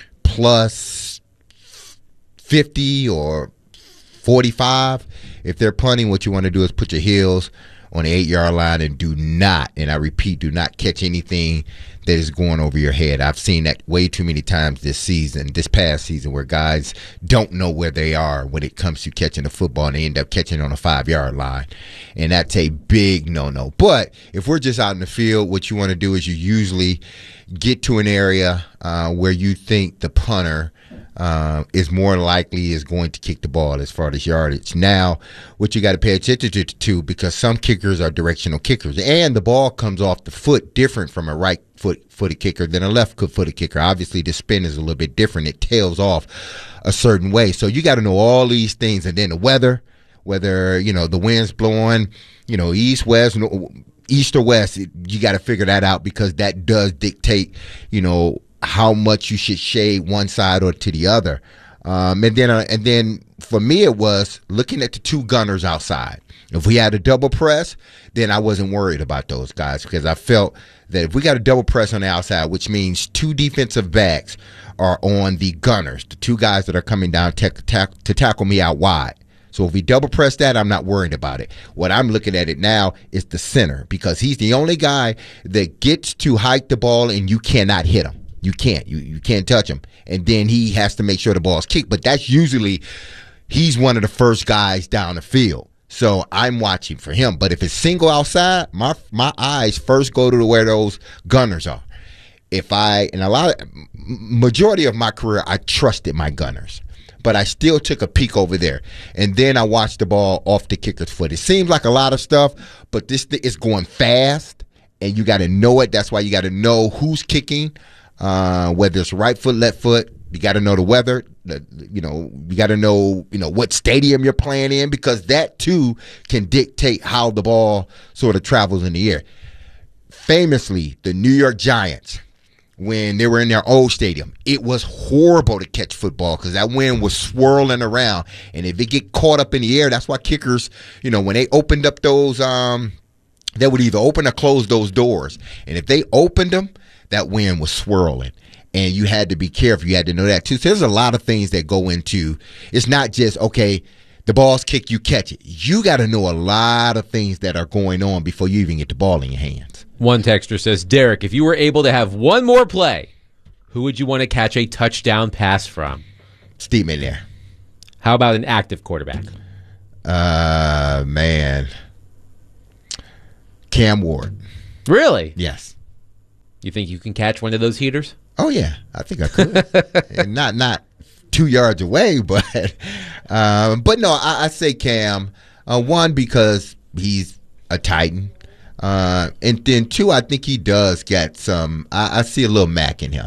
Speaker 2: plus fifty or forty-five, if they're punting, what you want to do is put your heels on the eight-yard line and do not, and I repeat, do not catch anything that is going over your head. I've seen that way too many times this season, this past season, where guys don't know where they are when it comes to catching the football, and they end up catching on a five-yard line, and that's a big no-no. But if we're just out in the field, what you want to do is you usually get to an area uh, where you think the punter Uh, is more likely is going to kick the ball as far as yardage. Now, what you got to pay attention to, to, because some kickers are directional kickers, and the ball comes off the foot different from a right foot footed kicker than a left footed kicker. Obviously, the spin is a little bit different. It tails off a certain way. So you got to know all these things, and then the weather, whether, you know, the wind's blowing, you know, east, west, east or west, you got to figure that out, because that does dictate, you know, how much you should shade one side or to the other. Um, and then uh, and then for me, it was looking at the two gunners outside. If we had a double press, then I wasn't worried about those guys, because I felt that if we got a double press on the outside, which means two defensive backs are on the gunners, the two guys that are coming down te- ta- to tackle me out wide. So if we double press that, I'm not worried about it. What I'm looking at it now is the center, because he's the only guy that gets to hike the ball and you cannot hit him. You can't. You you can't touch him. And then he has to make sure the ball's kicked. But that's usually, he's one of the first guys down the field. So I'm watching for him. But if it's single outside, my my eyes first go to where those gunners are. If I, and a lot of, majority of my career, I trusted my gunners. But I still took a peek over there. And then I watched the ball off the kicker's foot. It seems like a lot of stuff, but this thing is going fast. And you got to know it. That's why you got to know who's kicking. Uh, whether it's right foot, left foot, you got to know the weather. The, you know, you got to know, you know, what stadium you're playing in, because that too can dictate how the ball sort of travels in the air. Famously, the New York Giants, when they were in their old stadium. It was horrible to catch football because that wind was swirling around. And if it get caught up in the air, that's why kickers, you know, when they opened up those, um, they would either open or close those doors. And if they opened them, that wind was swirling. And you had to be careful. You had to know that, too. So there's a lot of things that go into – it's not just, okay, the ball's kicked, you catch it. You got to know a lot of things that are going on before you even get the ball in your hands.
Speaker 1: One texter says, Derek, if you were able to have one more play, who would you want to catch a touchdown pass from?
Speaker 2: Steve McNair.
Speaker 1: How about an active quarterback?
Speaker 2: Uh, man. Cam Ward.
Speaker 1: Really?
Speaker 2: Yes.
Speaker 1: You think you can catch one of those heaters?
Speaker 2: Oh, yeah. I think I could. and not not two yards away, but um, but no, I, I say Cam. Uh, one, because he's a Titan. Uh, and then two, I think he does get some, I, I see a little Mac in him.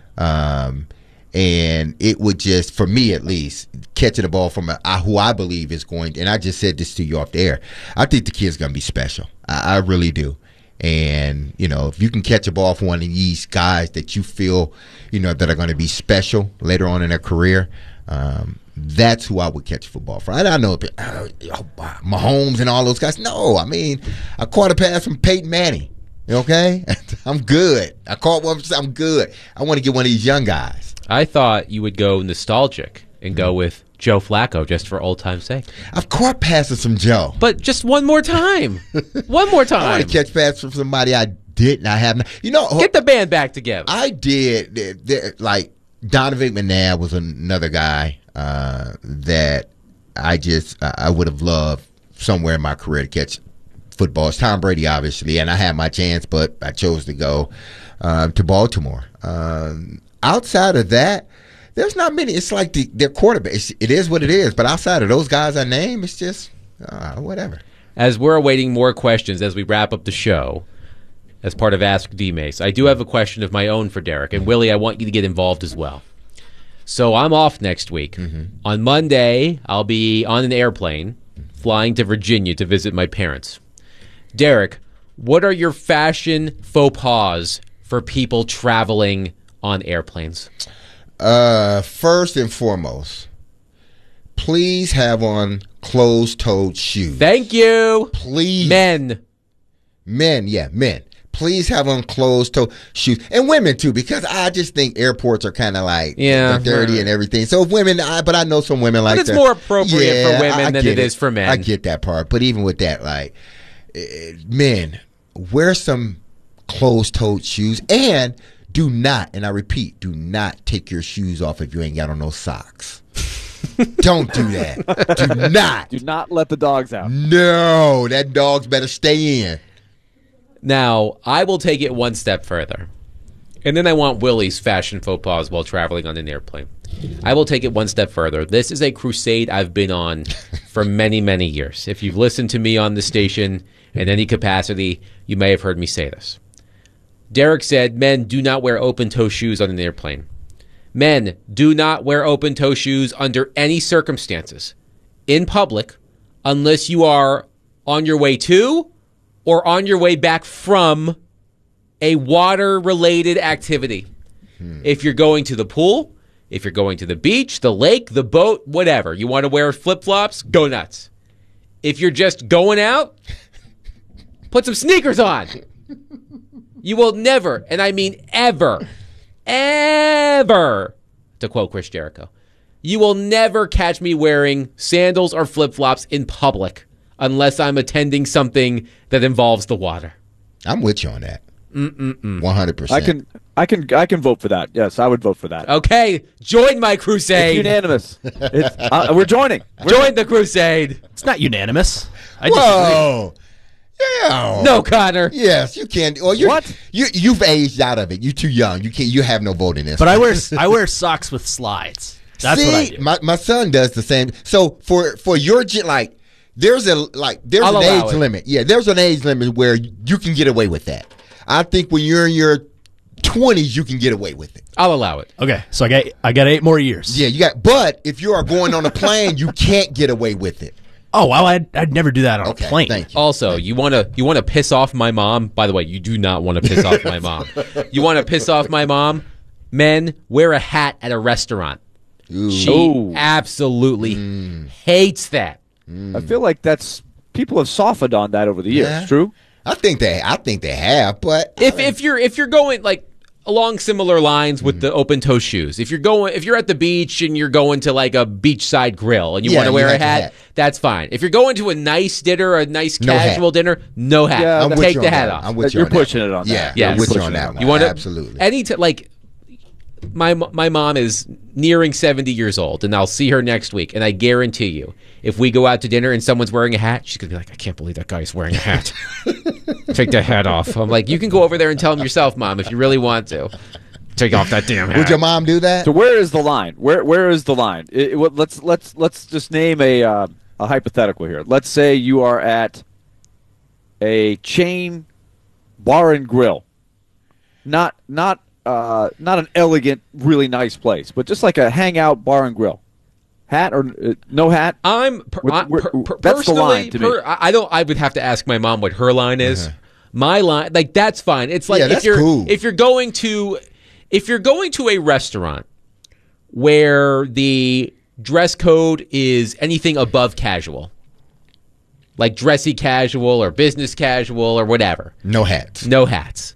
Speaker 2: Um, and it would just, for me at least, catching the ball from a, uh, who I believe is going to, and I just said this to you off the air, I think the kid's going to be special. I, I really do. And, you know, if you can catch a ball from one of these guys that you feel, you know, that are going to be special later on in their career, um, that's who I would catch football from. I know uh, Mahomes and all those guys. No, I mean, I caught a pass from Peyton Manning. Okay? I'm good. I caught one. I'm good. I want to get one of these young guys.
Speaker 1: I thought you would go nostalgic and go with Joe Flacco just for old time's sake.
Speaker 2: I've caught passes from Joe.
Speaker 1: But just one more time. one more time.
Speaker 2: I want to catch passes from somebody I didn't. I haven't. You know,
Speaker 1: get the band back together.
Speaker 2: I did. Like, Donovan McNabb was another guy uh, that I just I would have loved somewhere in my career to catch football. It's Tom Brady, obviously, and I had my chance, but I chose to go uh, to Baltimore. Um, outside of that, there's not many. It's like the, their quarterback. It's, it is what it is. But outside of those guys I name, it's just uh, whatever.
Speaker 1: As we're awaiting more questions as we wrap up the show, as part of Ask D-Mace, I do have a question of my own for Derek. And Willie, I want you to get involved as well. So I'm off next week. Mm-hmm. On Monday, I'll be on an airplane flying to Virginia to visit my parents. Derek, what are your fashion faux pas for people traveling on airplanes?
Speaker 2: Uh, first and foremost, please have on closed-toed shoes.
Speaker 1: Thank you.
Speaker 2: Please.
Speaker 1: Men.
Speaker 2: Men, yeah, men. Please have on closed-toe shoes. And women, too, because I just think airports are kind of like
Speaker 1: yeah,
Speaker 2: dirty
Speaker 1: right.
Speaker 2: and everything. So women, I, but I know some women like that.
Speaker 1: But it's more appropriate
Speaker 2: yeah,
Speaker 1: for women
Speaker 2: I, I
Speaker 1: than it, it is for men.
Speaker 2: I get that part. But even with that, like, uh, men, wear some closed-toed shoes. And do not, and I repeat, do not take your shoes off if you ain't got on no socks. Don't do that. Do not.
Speaker 3: Do not let the dogs out.
Speaker 2: No, that dog's better stay in.
Speaker 1: Now, I will take it one step further. And then I want Willie's fashion faux pas while traveling on an airplane. I will take it one step further. This is a crusade I've been on for many, many years. If you've listened to me on the station in any capacity, you may have heard me say this. Derek said, men do not wear open-toe shoes on an airplane. Men do not wear open-toe shoes under any circumstances in public unless you are on your way to or on your way back from a water-related activity. Hmm. If you're going to the pool, if you're going to the beach, the lake, the boat, whatever, you want to wear flip-flops, go nuts. If you're just going out, put some sneakers on. You will never, and I mean ever, ever, to quote Chris Jericho, you will never catch me wearing sandals or flip-flops in public unless I'm attending something that involves the water.
Speaker 2: I'm with you on that.
Speaker 1: Mm-mm-mm.
Speaker 2: one hundred percent.
Speaker 3: I can, I can, I can vote for that. Yes, I would vote for that.
Speaker 1: Okay, join my crusade.
Speaker 3: It's unanimous. It's, uh, we're joining. We're
Speaker 1: join the crusade.
Speaker 17: It's not unanimous. I
Speaker 2: Whoa. Yeah.
Speaker 1: No, Connor.
Speaker 2: Yes, you can. Well, you
Speaker 3: what?
Speaker 2: You you've aged out of it. You're too young. You can't. You have no vote in this.
Speaker 17: But I wear I wear socks with slides. That's
Speaker 2: See,
Speaker 17: what I do.
Speaker 2: My my son does the same. So for for your like, there's a like there's
Speaker 1: I'll
Speaker 2: an age
Speaker 1: it.
Speaker 2: limit. Yeah, there's an age limit where you can get away with that. I think when you're in your twenties, you can get away with it.
Speaker 1: I'll allow it.
Speaker 17: Okay, so I got I got eight more years.
Speaker 2: Yeah, you got. But if you are going on a plane, you can't get away with it.
Speaker 17: Oh, well, I'd, I'd never do that on
Speaker 2: Okay,
Speaker 17: a plane.
Speaker 2: thank you.
Speaker 1: Also, you want to you want to piss off my mom. By the way, you do not want to piss off my mom. You want to piss off my mom? Men, wear a hat at a restaurant.
Speaker 2: Ooh.
Speaker 1: She
Speaker 3: Ooh.
Speaker 1: absolutely
Speaker 2: Mm.
Speaker 1: hates that.
Speaker 3: I feel like that's people have softened on that over the years.
Speaker 2: Yeah.
Speaker 3: True.
Speaker 2: I think they, I think they have, but
Speaker 1: If if you're if you're going like along similar lines with the open toe shoes, if you're going if you're at the beach and you're going to like a beachside grill and you
Speaker 2: Yeah,
Speaker 1: want to
Speaker 2: you
Speaker 1: wear a
Speaker 2: have to
Speaker 1: hat,
Speaker 2: hat.
Speaker 1: that's fine. If you're going to a nice dinner, a nice
Speaker 2: No hat.
Speaker 1: casual dinner, no hat.
Speaker 3: Yeah,
Speaker 2: I'm with
Speaker 1: Take
Speaker 2: you
Speaker 1: the
Speaker 2: on
Speaker 1: hat
Speaker 2: that.
Speaker 1: off.
Speaker 2: I'm with you
Speaker 3: You're
Speaker 2: on that.
Speaker 3: pushing it on
Speaker 2: Yeah,
Speaker 3: that.
Speaker 1: Yeah,
Speaker 2: I'm with
Speaker 1: pushing
Speaker 2: you on
Speaker 3: it
Speaker 2: that
Speaker 3: on
Speaker 2: one.
Speaker 1: You want to
Speaker 2: Absolutely.
Speaker 1: any t- like my my mom is nearing seventy years old, and I'll see her next week, and I guarantee you, if we go out to dinner and someone's wearing a hat, she's gonna be like, "I can't believe that guy's wearing a hat. Take that hat off." I'm like, "You can go over there and tell him yourself, Mom, if you really want to. Take off that damn hat."
Speaker 2: Would your mom do that?
Speaker 3: So where is the line? Where where is the line? It, it- what- let's let's let's just name a uh, a hypothetical here. Let's say you are at a chain bar and grill, not not uh, not an elegant, really nice place, but just like a hangout bar and grill. Hat or uh, no hat?
Speaker 1: I'm per,
Speaker 3: With-
Speaker 1: I,
Speaker 3: with-
Speaker 1: per, per,
Speaker 3: that's the
Speaker 1: personally.
Speaker 3: line to me.
Speaker 1: per- I I don't. I would have to ask my mom what her line is.
Speaker 2: Uh-huh.
Speaker 1: My line, like that's fine. It's like
Speaker 2: Yeah,
Speaker 1: if
Speaker 2: that's
Speaker 1: you're
Speaker 2: cool.
Speaker 1: if you're going to if you're going to a restaurant where the dress code is anything above casual, like dressy casual or business casual or whatever.
Speaker 2: No hats.
Speaker 1: No hats.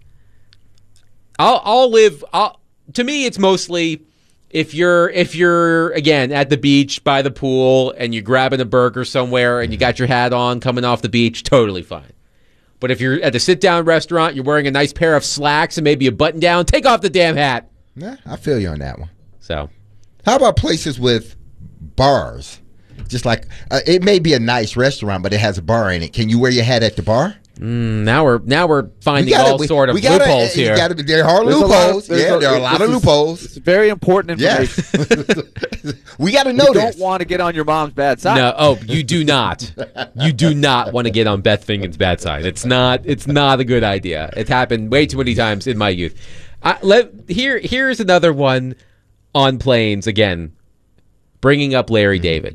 Speaker 1: I'll I'll live. I'll, to me, it's mostly if you're if you're again at the beach by the pool and you're grabbing a burger somewhere and you got your hat on coming off the beach, totally fine. But if you're at the sit down restaurant, you're wearing a nice pair of slacks and maybe a button down, take off the damn hat.
Speaker 2: Yeah, I feel you on that one.
Speaker 1: So,
Speaker 2: how about places with bars? Just like uh, it may be a nice restaurant, but it has a bar in it. Can you wear your hat at the bar?
Speaker 1: Mm, now we're now we're finding
Speaker 2: We gotta-
Speaker 1: all
Speaker 2: we-
Speaker 1: sort of
Speaker 2: we gotta-
Speaker 1: loopholes
Speaker 2: you
Speaker 1: here.
Speaker 2: gotta be- there are
Speaker 3: There's a lot of-
Speaker 2: loopholes.
Speaker 3: there's
Speaker 2: Yeah,
Speaker 3: a-
Speaker 2: there are a
Speaker 3: it-
Speaker 2: lot
Speaker 3: this
Speaker 2: of
Speaker 3: is-
Speaker 2: loopholes.
Speaker 3: It's very important
Speaker 2: Yes.
Speaker 3: information.
Speaker 2: We got to
Speaker 3: You
Speaker 2: know
Speaker 3: don't
Speaker 2: this.
Speaker 3: want to get on your mom's bad side.
Speaker 1: No, oh, you do not. You do not want to get on Beth Fingen's bad side. It's not. It's not a good idea. It's happened way too many times in my youth. I, let here. Here's another one on planes again. Bringing up Larry David.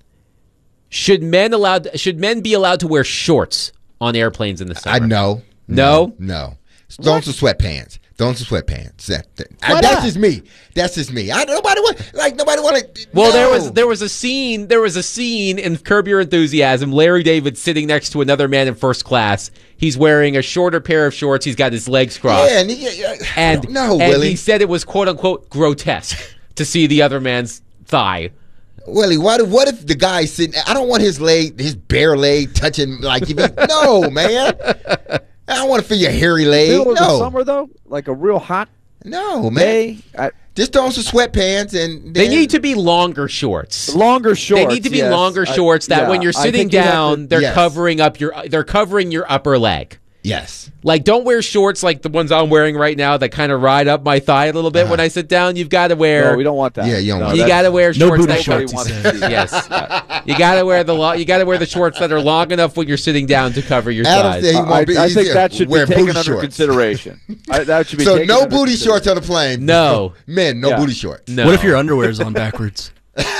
Speaker 1: Should men allowed? Should men be allowed to wear shorts on airplanes in the summer?
Speaker 2: I know.
Speaker 1: No?
Speaker 2: No. Don't some sweatpants. Don't some sweatpants. That, that-
Speaker 1: Why
Speaker 2: that's
Speaker 1: not?
Speaker 2: just me. That's just me. I nobody want like nobody want to.
Speaker 1: Well, there was there was a scene there was a scene in Curb Your Enthusiasm. Larry David sitting next to another man in first class. He's wearing a shorter pair of shorts. He's got his legs crossed.
Speaker 2: Yeah, and, he, uh,
Speaker 1: and
Speaker 2: no,
Speaker 1: and
Speaker 2: Willie.
Speaker 1: he said it was quote unquote grotesque to see the other man's thigh.
Speaker 2: Willie, what if, what if the guy's sitting? I don't want his leg, his bare leg touching. Like, if he, no, man. I don't want to feel your hairy leg.
Speaker 3: Middle of the
Speaker 2: No,
Speaker 3: summer though, like a real hot
Speaker 2: no, man.
Speaker 3: day. I,
Speaker 2: Just throw on some sweatpants and
Speaker 1: They
Speaker 2: then-
Speaker 1: need to be longer shorts.
Speaker 3: longer shorts.
Speaker 1: They need to be
Speaker 3: yes.
Speaker 1: longer
Speaker 3: I-
Speaker 1: shorts that
Speaker 3: yeah,
Speaker 1: when you're
Speaker 3: I
Speaker 1: sitting
Speaker 3: think you have to-
Speaker 1: down, they're
Speaker 2: Yes.
Speaker 1: covering up your they're covering your upper leg.
Speaker 2: Yes.
Speaker 1: Like, don't wear shorts like the ones I'm wearing right now that kind of ride up my thigh a little bit. When I sit down, you've got to wear.
Speaker 3: No, we don't want that.
Speaker 2: Yeah, you don't
Speaker 3: No,
Speaker 2: want
Speaker 1: You
Speaker 3: that's-
Speaker 1: got to wear
Speaker 17: No
Speaker 1: shorts
Speaker 17: booty
Speaker 1: that
Speaker 17: shorts, he
Speaker 3: wants
Speaker 17: said.
Speaker 3: to see that.
Speaker 1: Yes, you got to wear the lo- you got to wear the shorts that are long enough when you're sitting down to cover your
Speaker 2: Adam
Speaker 1: thighs.
Speaker 2: said he
Speaker 3: I,
Speaker 2: won't be-
Speaker 3: I
Speaker 2: he's
Speaker 3: think
Speaker 2: here
Speaker 3: that should be
Speaker 2: wearing
Speaker 3: taken
Speaker 2: booty
Speaker 3: under
Speaker 2: shorts.
Speaker 3: consideration. I, that should be
Speaker 2: So
Speaker 3: taken
Speaker 2: no
Speaker 3: under
Speaker 2: booty
Speaker 3: consideration.
Speaker 2: shorts on the plane.
Speaker 1: No.
Speaker 2: Men, no
Speaker 3: Yeah.
Speaker 2: booty shorts.
Speaker 1: No.
Speaker 17: What if your underwear's on backwards?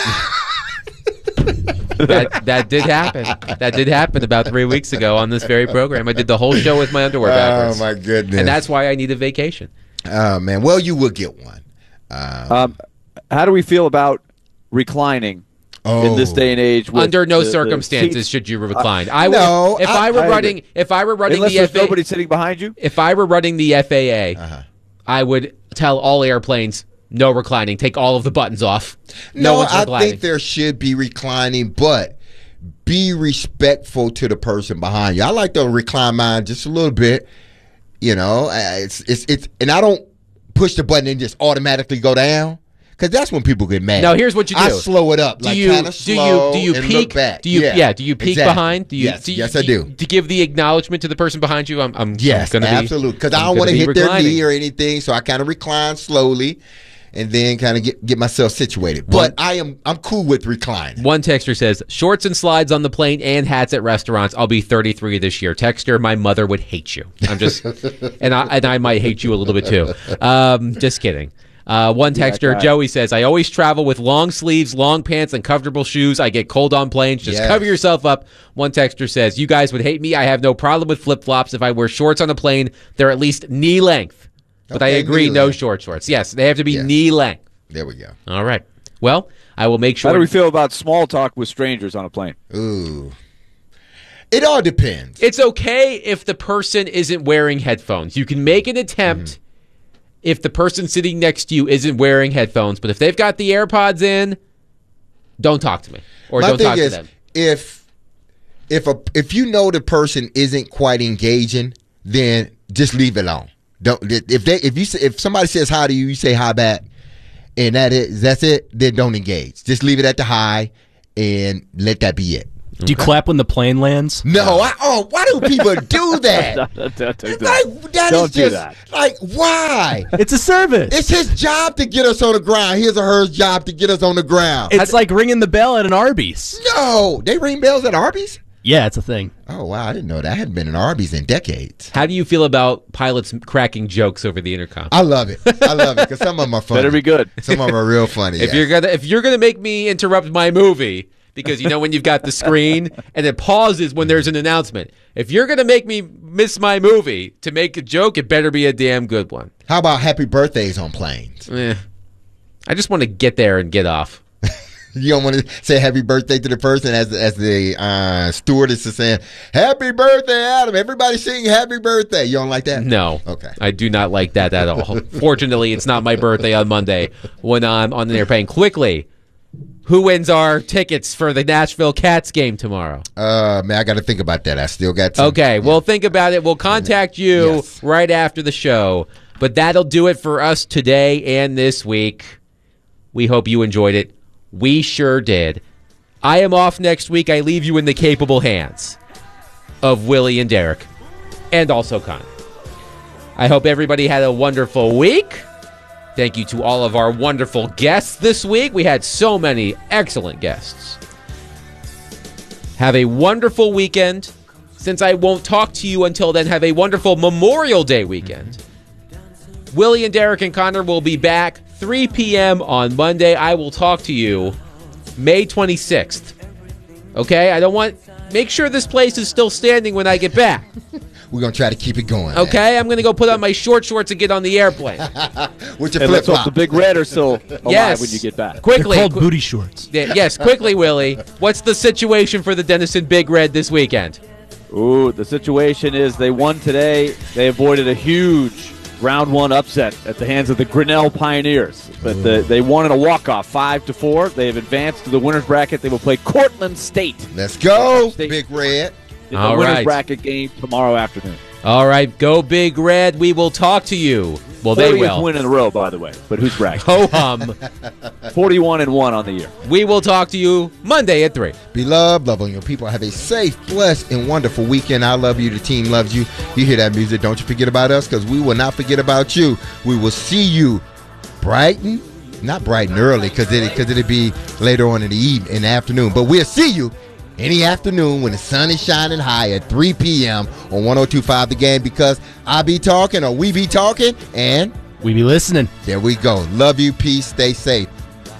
Speaker 1: that that did happen. That did happen about three weeks ago on this very program. I did the whole show with my underwear backwards.
Speaker 2: Oh my goodness.
Speaker 1: And that's why I need a vacation.
Speaker 2: Oh man. Well, you will get one. Um,
Speaker 3: Um, how do we feel about reclining in this
Speaker 2: Oh.
Speaker 3: day and age? With
Speaker 1: Under no
Speaker 3: the- the
Speaker 1: circumstances
Speaker 3: seats?
Speaker 1: should you recline. I would,
Speaker 2: no,
Speaker 1: if I,
Speaker 2: I-
Speaker 1: were
Speaker 3: I
Speaker 1: running
Speaker 3: agree.
Speaker 1: if I were running
Speaker 3: Unless
Speaker 1: the
Speaker 3: there's
Speaker 1: F A A,
Speaker 3: nobody sitting behind you.
Speaker 1: if I were running the F A A,
Speaker 2: Uh-huh.
Speaker 1: I would tell all airplanes no reclining. Take all of the buttons off. No,
Speaker 2: No,
Speaker 1: one's
Speaker 2: I
Speaker 1: reclining.
Speaker 2: think there should be reclining, but be respectful to the person behind you. I like to recline mine just a little bit. You know, uh, it's it's it's, and I don't push the button and just automatically go down. Because that's when people get mad.
Speaker 1: No, here's what you do.
Speaker 2: I slow it up,
Speaker 1: Do
Speaker 2: like
Speaker 1: you
Speaker 2: kind of
Speaker 1: do
Speaker 2: slow
Speaker 1: you do you
Speaker 2: and
Speaker 1: peek?
Speaker 2: look back.
Speaker 1: Do you
Speaker 2: yeah,
Speaker 1: yeah? Do you peek
Speaker 2: exactly.
Speaker 1: behind? Do you,
Speaker 2: yes,
Speaker 1: do you,
Speaker 2: yes, I
Speaker 1: do. You,
Speaker 2: do.
Speaker 1: to give the acknowledgement to the person behind you. I'm I'm
Speaker 2: Yes,
Speaker 1: I'm gonna
Speaker 2: absolutely. Because
Speaker 1: Be,
Speaker 2: I
Speaker 1: I'm
Speaker 2: don't
Speaker 1: gonna
Speaker 2: want to
Speaker 1: be
Speaker 2: hit their
Speaker 1: reclining.
Speaker 2: knee or anything, so I kind of recline slowly, and then kind of get get myself situated.
Speaker 1: One-
Speaker 2: But I am I'm cool with reclining.
Speaker 1: One texter says, shorts and slides on the plane and hats at restaurants. I'll be thirty-three this year. Texter, my mother would hate you. I'm just, and I and I might hate you a little bit too. Um, just kidding. Uh, one
Speaker 3: Yeah,
Speaker 1: texter,
Speaker 3: guy.
Speaker 1: Joey, says, I always travel with long sleeves, long pants, and comfortable shoes. I get cold on planes. Just
Speaker 2: Yes.
Speaker 1: cover yourself up. One texter says, you guys would hate me. I have no problem with flip-flops. If I wear shorts on a plane, they're at least knee length. But I
Speaker 2: Okay,
Speaker 1: agree,
Speaker 2: knee
Speaker 1: no
Speaker 2: length.
Speaker 1: short shorts. Yes, they have to be
Speaker 2: Yes.
Speaker 1: knee length.
Speaker 2: There we go.
Speaker 1: All right. Well, I will make sure.
Speaker 3: How do we feel about small talk with strangers on a plane?
Speaker 2: Ooh. It all depends.
Speaker 1: It's okay if the person isn't wearing headphones. You can make an attempt
Speaker 2: Mm-hmm.
Speaker 1: if the person sitting next to you isn't wearing headphones. But if they've got the AirPods in, don't talk to me. Or
Speaker 2: My
Speaker 1: don't
Speaker 2: thing
Speaker 1: talk
Speaker 2: is,
Speaker 1: to them.
Speaker 2: if if a if you know the person isn't quite engaging, then just leave it alone. Don't if they if you say, if somebody says hi to you, you say hi back, and that is that's it. Then don't engage. Just leave it at the hi, and let that be it.
Speaker 17: Do you clap when the plane lands?
Speaker 2: No, I, oh, why do people do that? Like, that
Speaker 17: Don't
Speaker 2: is
Speaker 17: do
Speaker 2: just,
Speaker 17: that.
Speaker 2: like, why?
Speaker 17: It's a service.
Speaker 2: It's his job to get us on the ground. His or her job to get us on the ground.
Speaker 17: It's like ringing the bell at an Arby's.
Speaker 2: No, they ring bells at Arby's?
Speaker 17: Yeah, it's a thing.
Speaker 2: Oh, wow, I didn't know that. I hadn't been in Arby's in decades.
Speaker 1: How do you feel about pilots cracking jokes over the intercom?
Speaker 2: I love it. I love it because some of them are funny.
Speaker 3: Better be good.
Speaker 2: Some of them are real funny.
Speaker 1: If
Speaker 2: yeah.
Speaker 1: you're gonna if you're gonna make me interrupt my movie, because you know when you've got the screen and it pauses when there's an announcement. If you're gonna make me miss my movie to make a joke, it better be a damn good one.
Speaker 2: How about happy birthdays on planes?
Speaker 1: Eh. I just want to get there and get off.
Speaker 2: You don't want to say happy birthday to the person as as the uh, stewardess is saying, happy birthday, Adam. Everybody sing happy birthday. You don't like that?
Speaker 1: No.
Speaker 2: Okay.
Speaker 1: I do not like that at all. Fortunately, it's not my birthday on Monday when I'm on the airplane. Quickly, who wins our tickets for the Nashville Cats game tomorrow?
Speaker 2: Uh, man, I got to think about that. I still got to.
Speaker 1: Okay, well, think about it. We'll contact you
Speaker 2: Yes.
Speaker 1: right after the show. But that'll do it for us today and this week. We hope you enjoyed it. We sure did. I am off next week. I leave you in the capable hands of Willie and Derek, and also Connor. I hope everybody had a wonderful week. Thank you to all of our wonderful guests this week. We had so many excellent guests. Have a wonderful weekend. Since I won't talk to you until then, have a wonderful Memorial Day weekend. Willie and Derek and Connor will be back three p.m. on Monday. I will talk to you May twenty-sixth. Okay? I don't want... Make sure this place is still standing when I get back.
Speaker 2: We're going to try to keep it going. man.
Speaker 1: Okay? I'm going to go put on my short shorts and get on the airplane.
Speaker 2: With your
Speaker 3: And let's
Speaker 2: flip
Speaker 3: hope the
Speaker 2: flop.
Speaker 3: Big Red are still alive
Speaker 1: Yes.
Speaker 3: when you get back.
Speaker 1: Quickly.
Speaker 17: They're called
Speaker 1: qu-
Speaker 17: booty shorts.
Speaker 1: Yeah, yes, quickly, Willie. What's the situation for the Denison Big Red this weekend?
Speaker 3: Ooh, the situation is they won today. They avoided a huge round one upset at the hands of the Grinnell Pioneers. But the, they won in a walk-off, five to four. They have advanced to the winner's bracket. They will play Cortland State
Speaker 2: Let's go,
Speaker 3: State.
Speaker 2: Big Red.
Speaker 3: in the
Speaker 1: All
Speaker 3: winner's
Speaker 1: right.
Speaker 3: bracket game tomorrow afternoon.
Speaker 1: All right, go Big Red. We will talk to you. Well, they
Speaker 3: fortieth
Speaker 1: will.
Speaker 3: win in a row, by the way. But who's bragging?
Speaker 1: Ho hum.
Speaker 3: forty-one and one on the year.
Speaker 1: We will talk to you Monday at three.
Speaker 2: Beloved, love on your people. Have a safe, blessed, and wonderful weekend. I love you. The team loves you. You hear that music. Don't you forget about us because we will not forget about you. We will see you bright and, not bright and early because it, cause it'll be later on in the eve, in the afternoon. But we'll see you in the afternoon when the sun is shining high at three p.m. on one oh two point five The Game because I be talking or we be talking and
Speaker 17: We be listening.
Speaker 2: there we go. Love you. Peace. Stay safe.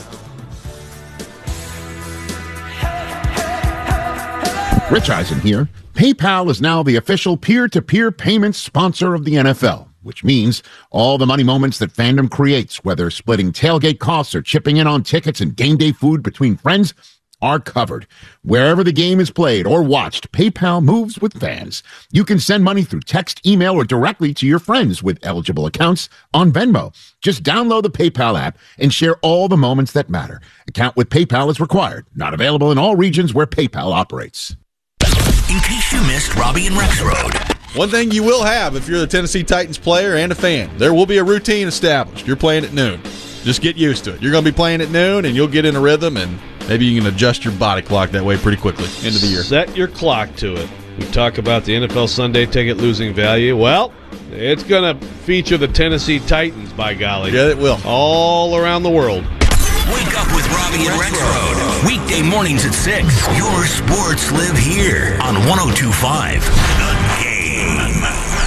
Speaker 7: Rich Eisen here. PayPal is now the official peer-to-peer payments sponsor of the N F L, which means all the money moments that fandom creates, whether splitting tailgate costs or chipping in on tickets and game day food between friends, are covered. Wherever the game is played or watched, PayPal moves with fans. You can send money through text, email, or directly to your friends with eligible accounts on Venmo. Just download the PayPal app and share all the moments that matter. Account with PayPal is required. Not available in all regions where PayPal operates.
Speaker 16: In case you missed Robbie and Rex Road.
Speaker 11: One thing you will have if you're the Tennessee Titans player and a fan, there will be a routine established. You're playing at noon. Just get used to it. You're going to be playing at noon, and you'll get in a rhythm, and maybe you can adjust your body clock that way pretty quickly into the year.
Speaker 12: Set your clock to it. We talk about the N F L Sunday ticket losing value. Well, it's going to feature the Tennessee Titans, by golly.
Speaker 11: Yeah, it will.
Speaker 12: All around the world.
Speaker 16: Wake up with Robbie and Rex Road. Weekday mornings at six. Your sports live here on one oh two point five The Game.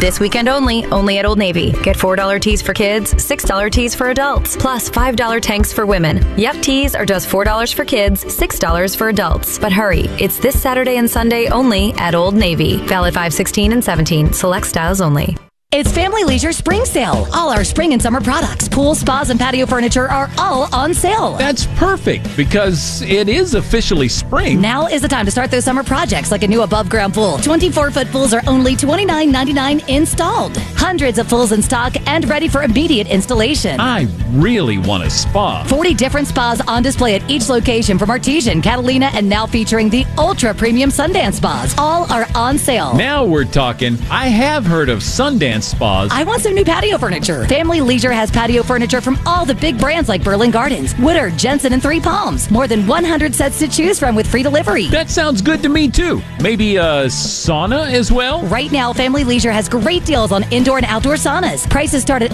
Speaker 4: This weekend only, only at Old Navy. Get four dollar tees for kids, six dollar tees for adults, plus five dollar tanks for women. Yep, tees are just four dollars for kids, six dollars for adults. But hurry, it's this Saturday and Sunday only at Old Navy. Valid five sixteen and seventeen. Select styles only.
Speaker 10: It's Family Leisure Spring Sale. All our spring and summer products, pools, spas, and patio furniture are all on sale.
Speaker 5: That's perfect because it is officially spring.
Speaker 10: Now is the time to start those summer projects like a new above-ground pool. twenty-four foot pools are only twenty-nine ninety-nine installed. Hundreds of pools in stock and ready for immediate installation.
Speaker 5: I really want a spa.
Speaker 10: forty different spas on display at each location from Artesian, Catalina, and now featuring the ultra-premium Sundance spas. All are on sale.
Speaker 5: Now we're talking. I have heard of Sundance spas.
Speaker 10: I want some new patio furniture. Family Leisure has patio furniture from all the big brands like Berlin Gardens, Woodard, Jensen, and Three Palms. More than one hundred sets to choose from with free delivery.
Speaker 5: That sounds good to me, too. Maybe a sauna as well?
Speaker 10: Right now, Family Leisure has great deals on indoor and outdoor saunas. Prices start at